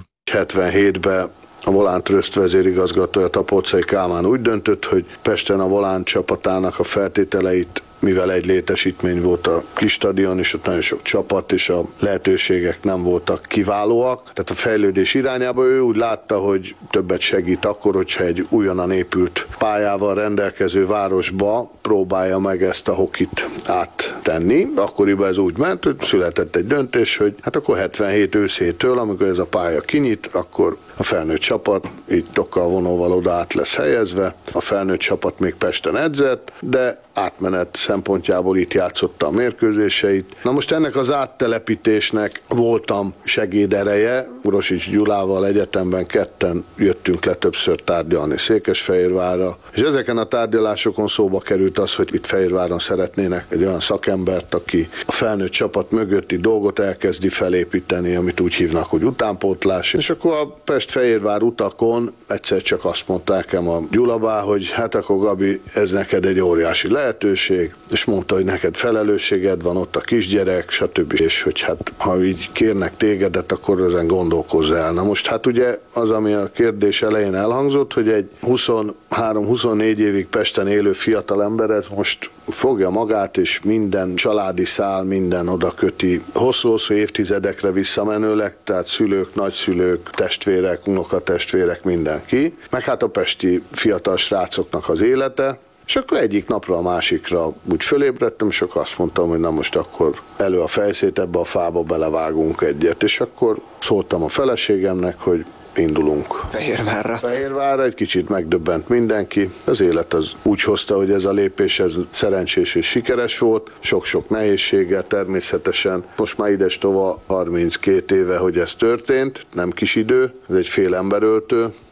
77-ben a Volán Tröszt vezérigazgatója Tapolczai Kálmán úgy döntött, hogy Pesten a Volán csapatának a feltételeit, mivel egy létesítmény volt a kis stadion, és ott nagyon sok csapat, és a lehetőségek nem voltak kiválóak. Tehát a fejlődés irányába ő úgy látta, hogy többet segít akkor, hogyha egy újonnan épült pályával rendelkező városba próbálja meg ezt a hokit áttenni. Akkoriban ez úgy ment, hogy született egy döntés, hogy hát akkor 77 őszétől, amikor ez a pálya kinyit, akkor a felnőtt csapat így tokkal vonóval oda át lesz helyezve. A felnőtt csapat még Pesten edzett, de átmenet szempontjából itt játszotta a mérkőzéseit. Na most ennek az áttelepítésnek voltam segédereje. Urosics Gyulával egyetemben ketten jöttünk le többször tárgyalni Székesfehérvárra, és ezeken a tárgyalásokon szóba került az, hogy itt Fehérváron szeretnének egy olyan szakembert, aki a felnőtt csapat mögötti dolgot elkezdi felépíteni, amit úgy hívnak, hogy utánpótlás. És akkor a Pest-Fehérvár utakon egyszer csak azt mondták nekem a Gyulabá, hogy hát akkor Gabi, ez neked egy óriási lehetőség, és mondta, hogy neked felelősséged van, ott a kisgyerek, stb. És hogy hát ha így kérnek tégedet, akkor ezen gondolkozz el. Na most hát ugye az, ami a kérdés elején elhangzott, hogy egy 23-24 évig Pesten élő fiatalember, ez most fogja magát, és minden családi szál, minden oda köti hosszú-hosszú évtizedekre visszamenőleg, tehát szülők, nagyszülők, testvérek, unokatestvérek, mindenki, meg hát a pesti fiatal srácoknak az élete. És akkor egyik napra a másikra úgy fölébredtem, és akkor azt mondtam, hogy na most akkor elő a fejszét, ebbe a fába belevágunk egyet. És akkor szóltam a feleségemnek, hogy indulunk. Fehérvárra egy kicsit megdöbbent mindenki. Az élet az úgy hozta, hogy ez a lépés ez szerencsés és sikeres volt. Sok-sok nehézséggel természetesen. Most már idestova 32 éve, hogy ez történt, nem kis idő, ez egy fél emberöltő.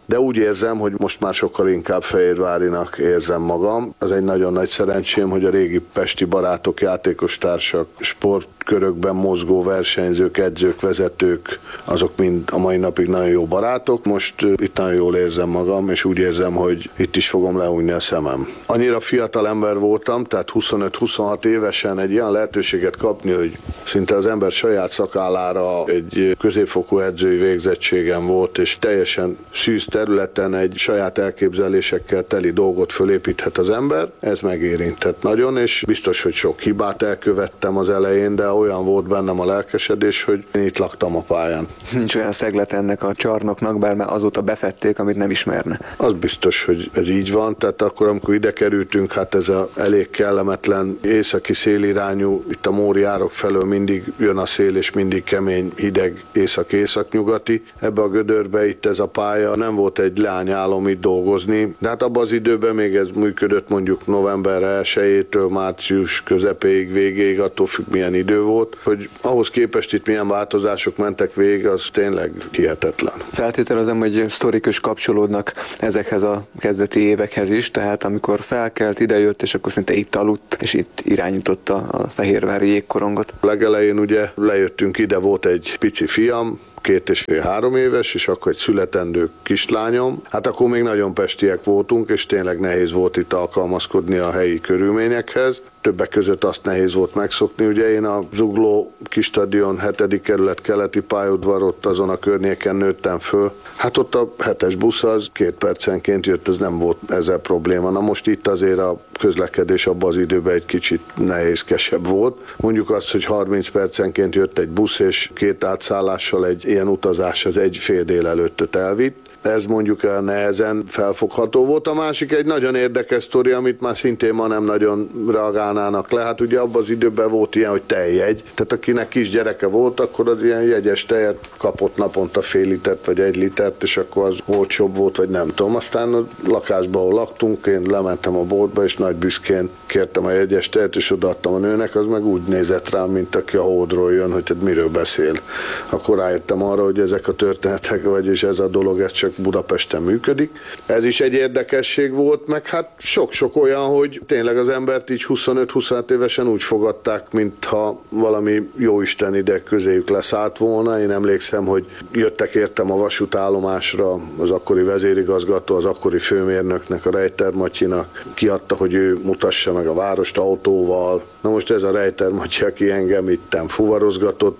de úgy érzem, hogy most már sokkal inkább fehérvárinak érzem magam. Az egy nagyon nagy szerencsém, hogy a régi pesti barátok, játékostársak, sportkörökben mozgó versenyzők, edzők, vezetők, azok mind a mai napig nagyon jó barátok. Most itt nagyon jól érzem magam, és úgy érzem, hogy itt is fogom lehújni a szemem. Annyira fiatal ember voltam, tehát 25-26 évesen egy ilyen lehetőséget kapni, hogy szinte az ember saját szakállára egy középfokú edzői végzettségem volt, és teljesen szűz területen egy saját elképzelésekkel teli dolgot fölépíthet az ember. Ez megérintett nagyon, és biztos, hogy sok hibát elkövettem az elején, de olyan volt bennem a lelkesedés, hogy én itt laktam a pályán. Nincs olyan szeglet ennek a csarnoknak, bár már azóta befették, amit nem ismerne. Az biztos, hogy ez így van, tehát akkor, amikor ide kerültünk, hát ez a elég kellemetlen északi szélirányú, itt a Móri árok felől mindig jön a szél, és mindig kemény, hideg észak-északnyugati. Ebbe a gödörbe itt ez a pálya nem volt egy leányálom itt dolgozni, de hát abban az időben még ez működött mondjuk november 1-től március közepéig, végéig, attól függ milyen idő volt, hogy ahhoz képest itt milyen változások mentek végig, az tényleg hihetetlen. Feltételezem, hogy sztorik is kapcsolódnak ezekhez a kezdeti évekhez is, tehát amikor felkelt, idejött, és akkor szinte itt aludt, és itt irányította a fehérvári jégkorongot. Legelején ugye lejöttünk ide, volt egy pici fiam, 2,5-3 éves, és akkor egy születendő kislányom. Hát akkor még nagyon pestiek voltunk, és tényleg nehéz volt itt alkalmazkodni a helyi körülményekhez. Többek között azt nehéz volt megszokni. Ugye én a Zugló Kisstadion 7. kerület keleti pályaudvar, ott azon a környéken nőttem föl. Hát ott a 7-es busz az 2 percenként jött, ez nem volt ezzel probléma. Na most itt azért a közlekedés abban az időben egy kicsit nehézkesebb volt. Mondjuk azt, hogy 30 percenként jött egy busz, és 2 átszállással egy ilyen utazás az egy fél délelőttöt elvitt. Ez mondjuk nehezen felfogható volt. A másik egy nagyon érdekes sztori, amit már szintén ma nem nagyon reagálnának le. Hát ugye abban az időben volt ilyen, hogy tejjegy. Tehát akinek kis gyereke volt, akkor az ilyen jegyes tejet kapott naponta fél litert vagy 1 litert, és akkor az olcsóbb volt, vagy nem tudom. Aztán a lakásban, ahol laktunk, én lementem a boltba, és nagy büszkén kértem a jegyes tejet, és odaadtam a nőnek, az meg úgy nézett rám, mint aki a Holdról jön, hogy hát miről beszél. Akkor rájöttem arra, hogy ezek a történetek, vagyis ez a dolog, ez csak Budapesten működik. Ez is egy érdekesség volt, meg hát sok-sok olyan, hogy tényleg az embert így 25-26 évesen úgy fogadták, mintha valami jóisten ide közéjük leszállt volna. Én emlékszem, hogy jöttek értem a vasútállomásra, az akkori vezérigazgató, az akkori főmérnöknek, a Rejter Matyinak kiadta, hogy ő mutassa meg a várost autóval. Na most ez a Rejter Matyi, aki engem itten fuvarozgatott,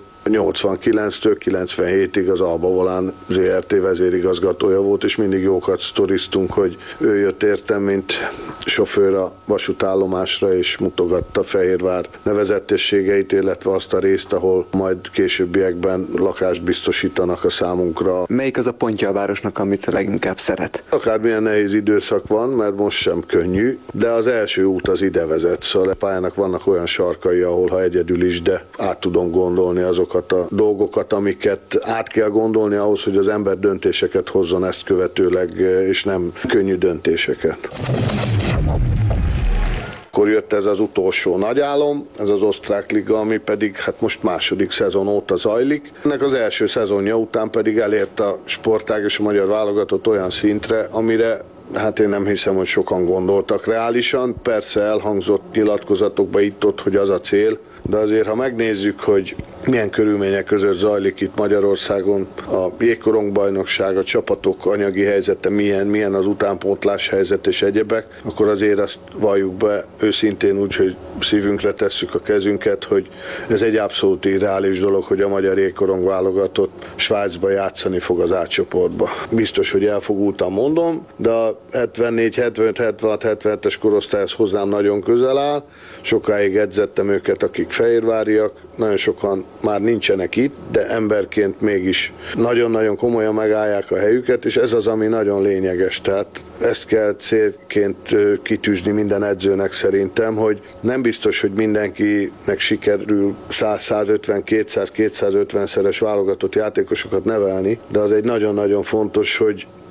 89-től 97-ig az Alba Volán ZRT vezérigazgatója volt, és mindig jókat sztoriztunk, hogy ő jött értem, mint sofőr a vasútállomásra, és mutogatta Fehérvár nevezetességeit, illetve azt a részt, ahol majd későbbiekben lakást biztosítanak a számunkra. Melyik az a pontja a városnak, amit leginkább szeret? Akármilyen nehéz időszak van, mert most sem könnyű, de az első út az ide vezet, szóval a pályának vannak olyan sarkai, ahol ha egyedül is, de át tudom gondolni azokat a dolgokat, amiket át kell gondolni ahhoz, hogy az ember döntéseket hozzon ezt követőleg, és nem könnyű döntéseket. Akkor jött ez az utolsó nagy álom, ez az osztrák liga, ami pedig hát most második szezon óta zajlik. Ennek az első szezonja után pedig elért a sportág és a magyar válogatott olyan szintre, amire hát én nem hiszem, hogy sokan gondoltak reálisan. Persze elhangzott nyilatkozatokba itt-ott, hogy az a cél, de azért, ha megnézzük, hogy milyen körülmények között zajlik itt Magyarországon a jégkorongbajnokság, a csapatok anyagi helyzete milyen az utánpótlás helyzet és egyebek, akkor azért azt valljuk be őszintén úgy, hogy szívünkre tesszük a kezünket, hogy ez egy abszolút irreális dolog, hogy a magyar jégkorong válogatott Svájcba játszani fog az A-csoportba. Biztos, hogy elfogultan mondom, de a 74, 75, 76, 77-es korosztályhoz hozzám nagyon közel áll. Sokáig edzettem őket, akik fehérváriak, nagyon sokan már nincsenek itt, de emberként mégis nagyon-nagyon komolyan megállják a helyüket, és ez az, ami nagyon lényeges. Tehát ezt kell célként kitűzni minden edzőnek szerintem, hogy nem biztos, hogy mindenkinek sikerül 100-150, 200-250-szeres válogatott játékosokat nevelni, de az egy nagyon-nagyon fontos, hogy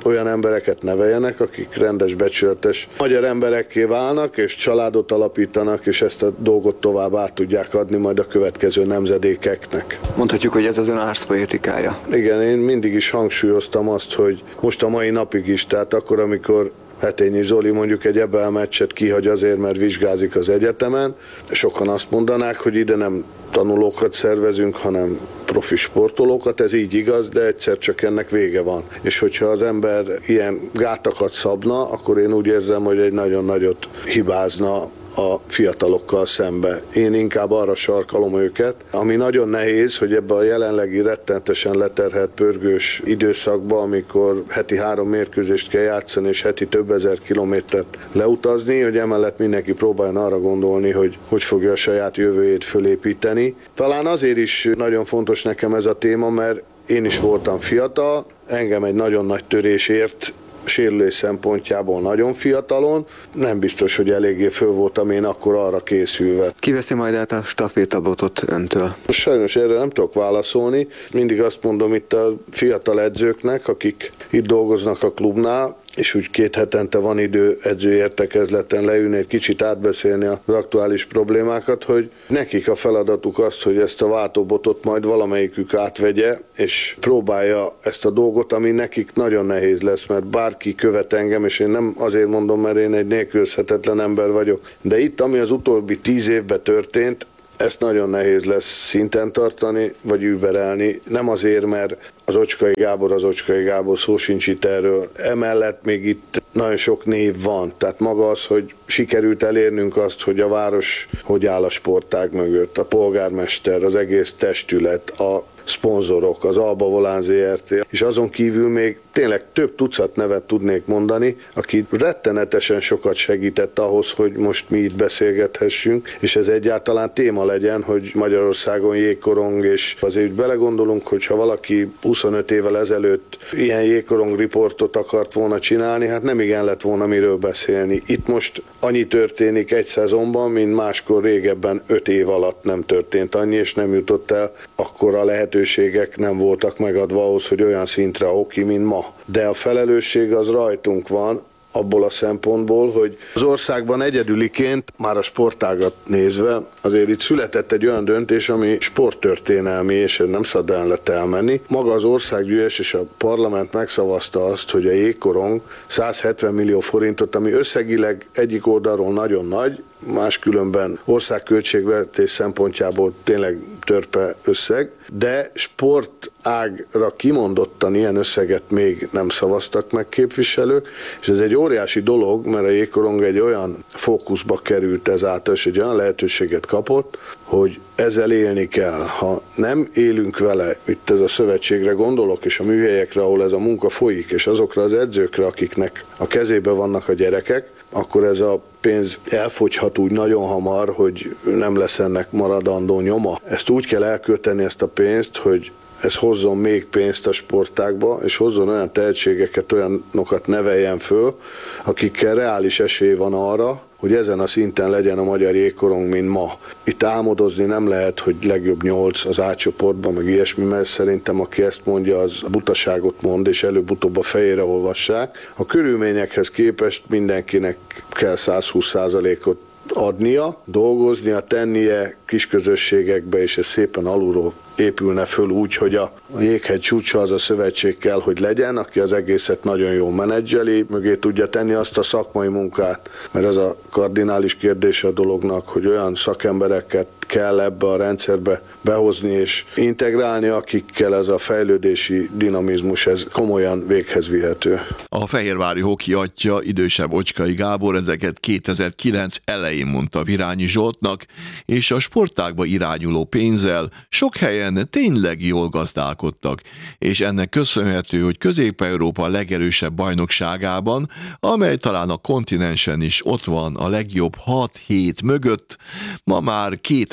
olyan embereket neveljenek, akik rendes, becsületes magyar emberekké válnak, és családot alapítanak, és ezt a dolgot tovább át tudják adni majd a következő nemzedékeknek. Mondhatjuk, hogy ez az ön árszpoétikája. Igen, én mindig is hangsúlyoztam azt, hogy most a mai napig is, tehát akkor, amikor Hetényi Zoli mondjuk egy EBL meccset kihagy azért, mert vizsgázik az egyetemen, sokan azt mondanák, hogy ide nem tanulókat szervezünk, hanem profi sportolókat, ez így igaz, de egyszer csak ennek vége van. És hogyha az ember ilyen gátakat szabna, akkor én úgy érzem, hogy egy nagyon nagyot hibázna a fiatalokkal szembe. Én inkább arra sarkalom őket, ami nagyon nehéz, hogy ebbe a jelenlegi rettentesen leterhelt pörgős időszakban, amikor heti 3 mérkőzést kell játszani, és heti több ezer kilométert leutazni, hogy emellett mindenki próbáljon arra gondolni, hogy fogja a saját jövőjét fölépíteni. Talán azért is nagyon fontos nekem ez a téma, mert én is voltam fiatal, engem egy nagyon nagy törés ért, sérülés szempontjából nagyon fiatalon, nem biztos, hogy eléggé föl voltam én akkor arra készülve. Kiveszi majd át a stafétabotot öntől? Sajnos erre nem tudok válaszolni. Mindig azt mondom itt a fiatal edzőknek, akik itt dolgoznak a klubnál, és úgy 2 hetente van idő edzői értekezleten leülni, egy kicsit átbeszélni az aktuális problémákat, hogy nekik a feladatuk az, hogy ezt a váltóbotot majd valamelyikük átvegye, és próbálja ezt a dolgot, ami nekik nagyon nehéz lesz, mert bárki követ engem, és én nem azért mondom, mert én egy nélkülözhetetlen ember vagyok, de itt, ami az utóbbi 10 évben történt, ezt nagyon nehéz lesz szinten tartani, vagy überelni. Nem azért, mert az Ocskai Gábor, szó sincs itt erről. Emellett még itt nagyon sok név van. Tehát maga az, hogy sikerült elérnünk azt, hogy a város hogy áll a sportág mögött, a polgármester, az egész testület, a szponzorok, az Alba Volán Zrt. És azon kívül még tényleg több tucat nevet tudnék mondani, aki rettenetesen sokat segített ahhoz, hogy most mi itt beszélgethessünk, és ez egyáltalán téma legyen, hogy Magyarországon jégkorong, és azért belegondolunk, hogy ha valaki 25 évvel ezelőtt ilyen jégkorong riportot akart volna csinálni, hát nem igen lett volna miről beszélni. Itt most annyi történik egy szezonban, mint máskor régebben 5 év alatt nem történt annyi, és nem jutott el, akkor a lehetőségek nem voltak megadva ahhoz, hogy olyan szintre hoki, mint ma. De a felelősség az rajtunk van, abból a szempontból, hogy az országban egyedüliként, már a sportágat nézve, azért itt született egy olyan döntés, ami sporttörténelmi, és nem szabad el lett elmenni. Maga az országgyűlés és a parlament megszavazta azt, hogy a jégkorong 170 millió forintot, ami összegileg egyik oldalról nagyon nagy, máskülönben országköltségvetés szempontjából tényleg törpe összeg, de sportágra kimondottan ilyen összeget még nem szavaztak meg képviselők, és ez egy óriási dolog, mert a jégkorong egy olyan fókuszba került ezáltal, és egy olyan lehetőséget kapott, hogy ezzel élni kell. Ha nem élünk vele, itt ez a szövetségre gondolok, és a műhelyekre, ahol ez a munka folyik, és azokra az edzőkre, akiknek a kezében vannak a gyerekek, akkor ez a pénz elfogyhat úgy nagyon hamar, hogy nem lesz ennek maradandó nyoma. Ezt úgy kell elkölteni, ezt a pénzt, hogy ez hozzon még pénzt a sportágba, és hozzon olyan tehetségeket, olyanokat neveljen föl, akikkel reális esély van arra, hogy ezen a szinten legyen a magyar jégkorong, mint ma. Itt álmodozni nem lehet, hogy legjobb 8 az A csoportban, meg ilyesmi, mert szerintem aki ezt mondja, az butaságot mond, és előbb-utóbb a fejére olvassák. A körülményekhez képest mindenkinek kell 120%-ot adnia, dolgoznia, tennie kisközösségekbe, és ez szépen alulról épülne föl úgy, hogy a jéghegy csúcsa az a szövetség kell, hogy legyen, aki az egészet nagyon jól menedzseli, mögé tudja tenni azt a szakmai munkát, mert ez a kardinális kérdése a dolognak, hogy olyan szakembereket kell ebbe a rendszerbe behozni és integrálni, akikkel ez a fejlődési dinamizmus ez komolyan véghez vihető. A fehérvári hoki atya, idősebb Ocskai Gábor ezeket 2009 elején mondta Virányi Zsoltnak, és a sportágba irányuló pénzzel sok helyen tényleg jól gazdálkodtak, és ennek köszönhető, hogy Közép-Európa legerősebb bajnokságában, amely talán a kontinensen is ott van a legjobb 6 hét mögött, ma már 2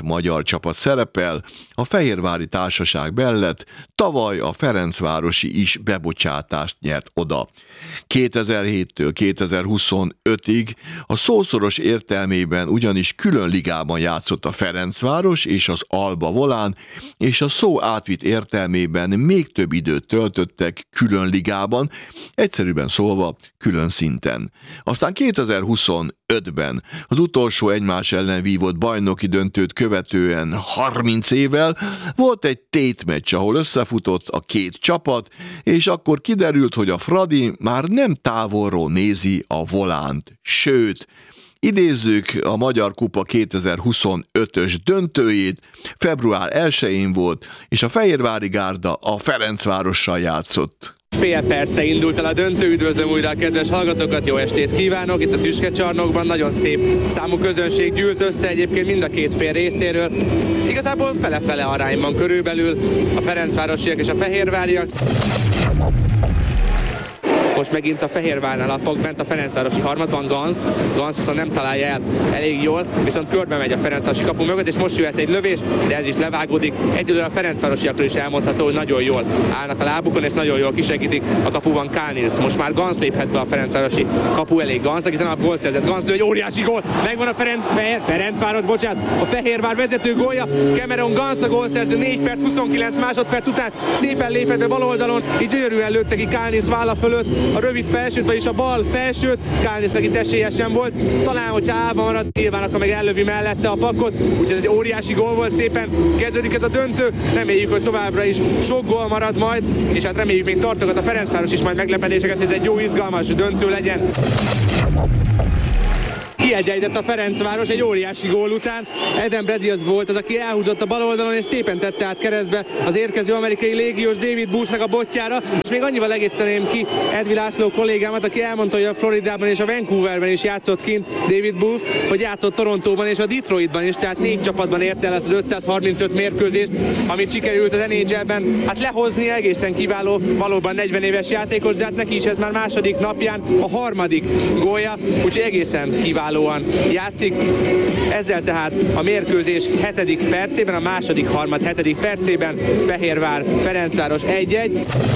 7 magyar csapat szerepel, a fehérvári társaság mellett tavaly a Ferencvárosi is bebocsátást nyert oda. 2007-től 2025-ig a szószoros értelmében ugyanis külön ligában játszott a Ferencváros és az Alba Volán, és a szó átvitt értelmében még több időt töltöttek külön ligában, egyszerűbben szólva külön szinten. Aztán 2025-ben az utolsó egymás ellen vívott bajnoki döntőt követően 30 évvel volt egy tétmeccs, ahol összefutott a két csapat, és akkor kiderült, hogy a Fradi már nem távolról nézi a Volánt, sőt, idézzük a Magyar Kupa 2025-ös döntőjét, február 1-én volt, és a Fehérvári Gárda a Ferencvárossal játszott. Fél perce indult el a döntő, üdvözlöm újra a kedves hallgatókat, jó estét kívánok! Itt a Tüskecsarnokban nagyon szép számú közönség gyűlt össze egyébként mind a két fél részéről. Igazából fele-fele arányban körülbelül a ferencvárosiak és a fehérváriak. Most megint a Fehérvárnál a pak bent a Ferencvárosi harmadban, Ganz viszont nem találja el elég jól, viszont körbe megy a Ferencvárosi kapu mögött, és most jöhet egy lövés, de ez is levágódik. Egyelőre a Ferencvárosiakról is elmondható, hogy nagyon jól állnak a lábukon, és nagyon jól kisegítik a kapuban Kálnils. Most már Ganz léphet be a Ferencvárosi kapu elé. Ganz, aki talán a gólt szerzett. Ganz lő, egy óriási gól, megvan a Ferencváros, bocsánat, a Fehérvár vezető gólja. Cameron Ganz a gólszerző 4 perc, 29 másodperc után szépen lépett be bal oldalon, így gyönyörűen lőtte ki Kálnils válla fölött a rövid felsőt, vagyis a bal felsőt. Kálnisznek itt esélyesen volt. Talán, hogyha állva marad, nyilván akkor meg ellövi mellette a pakot. Úgyhogy ez egy óriási gól volt, szépen kezdődik ez a döntő. Reméljük, hogy továbbra is sok gól marad majd, és hát reméljük, még tartogat a Ferencváros is majd meglepetéseket, hogy ez egy jó izgalmas döntő legyen. Kiegyenlített a Ferencváros egy óriási gól után. Adam Brady az volt az, aki elhúzott a bal oldalon, és szépen tette át keresztbe az érkező amerikai légiós David Bushnak a botjára. És még annyival egészeném ki Edvi László kollégámat, aki elmondta, hogy a Floridában és a Vancouverben is játszott kint David Bush, hogy játszott Torontóban és a Detroitban is, tehát 4 csapatban érte el az 535 mérkőzést, amit sikerült az NHL-ben hát lehozni. Egészen kiváló, valóban 40 éves játékos, de hát neki is ez már második napján a harmadik gólja, úgyhogy egészen kiválóan játszik. Ezzel tehát a mérkőzés 7. percében, a második harmad 7. percében Fehérvár Ferencváros 1-1.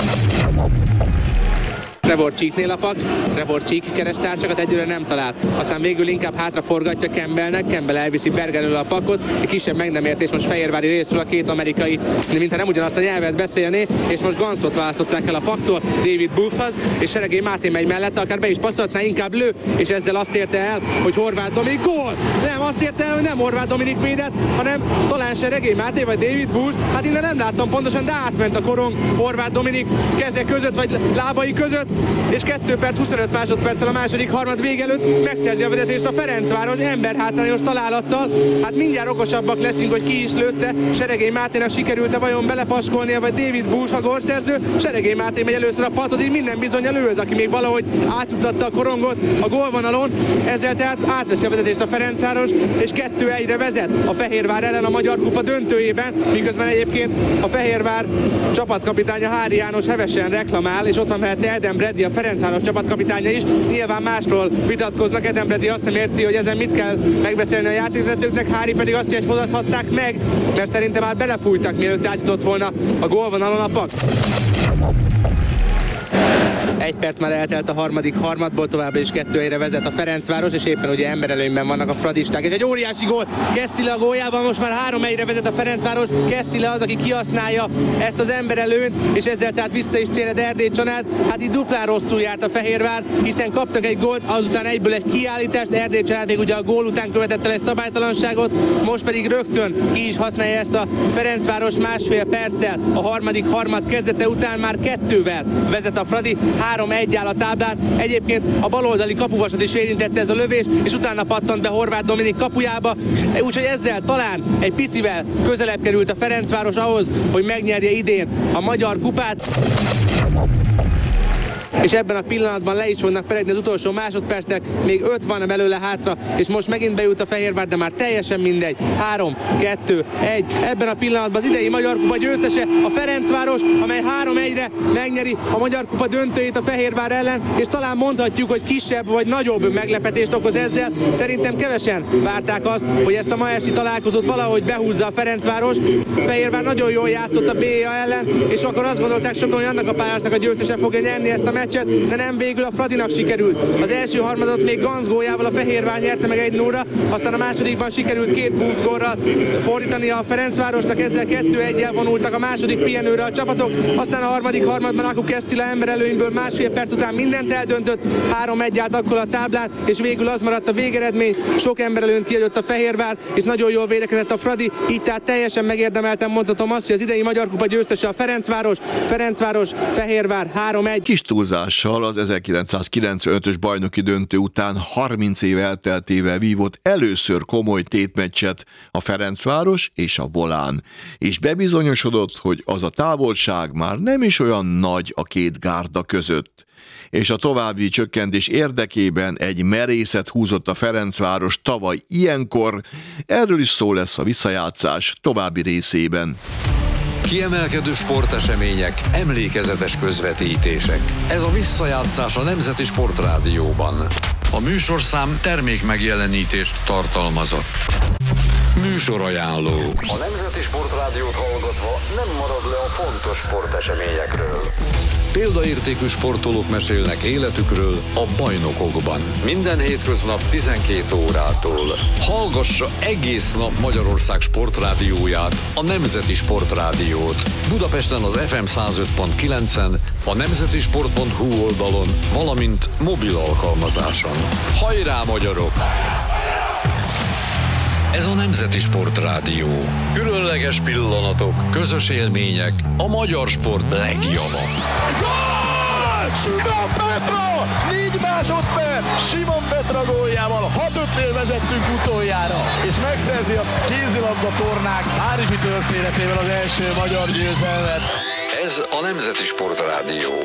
Trevor Cheeknél a pak, Trevor Cheek keres társakat, egyőre nem talál. Aztán végül inkább hátra forgatja Campbellnek, Campbell elviszi Berger elől a pakot, egy kisebb megnemértés most fehérvári részről, a két amerikai, mintha nem ugyanazt a nyelvet beszélné, és most Ganszot választották el a paktól David Buffhoz, és Seregély Máté megy mellette, akár be is passzolhatná, inkább lő, és ezzel azt érte el, hogy Horváth Dominik gól! Nem, azt érte el, hogy nem Horváth Dominik védett, hanem talán Seregély Máté vagy David Buff, hát innen nem láttam pontosan, de átment a korong Horváth Dominik keze között, vagy lábai között, és 2 perc 25 másodperccel a második harmad vége előtt megszerzi a vezetést a Ferencváros emberhátrányos találattal. Hát mindjárt okosabbak leszünk, hogy ki is lőtte. Seregély Máténak sikerült-e vajon belepaskolnia, vagy David Bush a gólszerző? Seregély Máté megy először a padhoz, így minden bizonnyal ő az, aki még valahogy átutatta a korongot a gólvonalon. Ezzel tehát átveszi a vezetést a Ferencváros, és 2-1-re vezet a Fehérvár ellen a Magyar Kupa döntőjében, miközben egyébként a Fehérvár csapatkapitánya Hári János hevesen reklamál, és ott van mellette Adam Brady, a Ferencváros csapatkapitánya is. Nyilván másról vitatkoznak, Adam Brady azt nem érti, hogy ezen mit kell megbeszélni a játékvezetőknek, Hári pedig azt, hogy hozathatták meg, mert szerintem már belefújtak, mielőtt átjutott volna a gólvonalon a pak. 1 perc már eltelt a harmadik harmadból, továbbra is 2-1-re vezet a Ferencváros, és éppen ugye emberelőnyben vannak a fradisták. És egy óriási gól Kesztile a góljában, most már 3-1-re vezet a Ferencváros. Kesztile az, aki kihasználja ezt az emberelőnyt, és ezzel tehát vissza is téred Erdély Csanád. Hát itt duplán rosszul járt a Fehérvár, hiszen kaptak egy gólt, azután egyből egy kiállítást, Erdély Csanád még ugye a gól után követett el egy szabálytalanságot, most pedig rögtön ki is használja ezt a Ferencváros másfél perccel. A harmadik harmad kezdete után már 2-vel vezet a Fradi, 3-1 áll a táblán. Egyébként a baloldali kapuvasat is érintette ez a lövés, és utána pattant be Horváth Dominik kapujába. Úgyhogy ezzel talán egy picivel közelebb került a Ferencváros ahhoz, hogy megnyerje idén a Magyar Kupát. és ebben a pillanatban le is fognak peregni az utolsó másodpercnek, még 5 van belőle hátra, és most megint bejut a Fehérvár, de már teljesen mindegy. 3, 2, 1. Ebben a pillanatban az idei Magyar Kupa győztese a Ferencváros, amely 3-1-re megnyeri a Magyar Kupa döntőjét a Fehérvár ellen, és talán mondhatjuk, hogy kisebb vagy nagyobb meglepetést okoz ezzel. Szerintem kevesen várták azt, hogy ezt a ma esti találkozót valahogy behúzza a Ferencváros. Fehérvár nagyon jól játszott a BA ellen, és akkor azt gondolták sokan, hogy annak a párharcnak a győztese fogja nyerni ezt a meccset, de nem, végül a Fradinak sikerült. Az első harmadot még Ganz góljával a Fehérvár nyerte meg 1-0-ra, aztán a másodikban sikerült 2 buff gólral fordítani a Ferencvárosnak, ezzel 2-1-jel vonultak a második pihenőre a csapatok, aztán a harmadik harmadban Aku Kesztila emberelőnyből másfél perc után mindent eldöntött, 3-1 állt akkor a táblán, és végül az maradt a végeredmény, sok emberelőnt kiadott a Fehérvár, és nagyon jól védekezett a Fradi, így tehát teljesen megérdemelten mondhatom azt, hogy az idei Magyar Kupa győztese a Ferencváros, Fehérvár 3-1. Kis túlzással az 1995-ös bajnoki döntő után 30 év elteltével vívott először komoly tétmeccset a Ferencváros és a Volán, és bebizonyosodott, hogy az a távolság már nem is olyan nagy a két gárda között. És a további csökkentés érdekében egy merészet húzott a Ferencváros tavaly ilyenkor, erről is szó lesz a visszajátszás további részében. Kiemelkedő sportesemények, emlékezetes közvetítések. Ez a visszajátszás a Nemzeti Sportrádióban. A műsorszám termékmegjelenítést tartalmazott. Műsorajánló. A Nemzeti Sportrádiót hallgatva nem marad le a fontos sporteseményekről. Példaértékű sportolók mesélnek életükről a bajnokokban. Minden hétköznap 12 órától. Hallgassa egész nap Magyarország sportrádióját, a Nemzeti Sportrádiót. Budapesten az FM 105.9-en, a nemzetisport.hu oldalon, valamint mobil alkalmazáson. Hajrá, magyarok! Ez a Nemzeti Sportrádió. Különleges pillanatok, közös élmények, a magyar sport legjava. Gól! Simon Petra! 4 másodperc! Simon Petra góljával 6-5-nél vezettünk utoljára, és megszerzi a kézilabda tornák párizsi történetével az első magyar győzelmet. Ez a Nemzeti Sportrádió.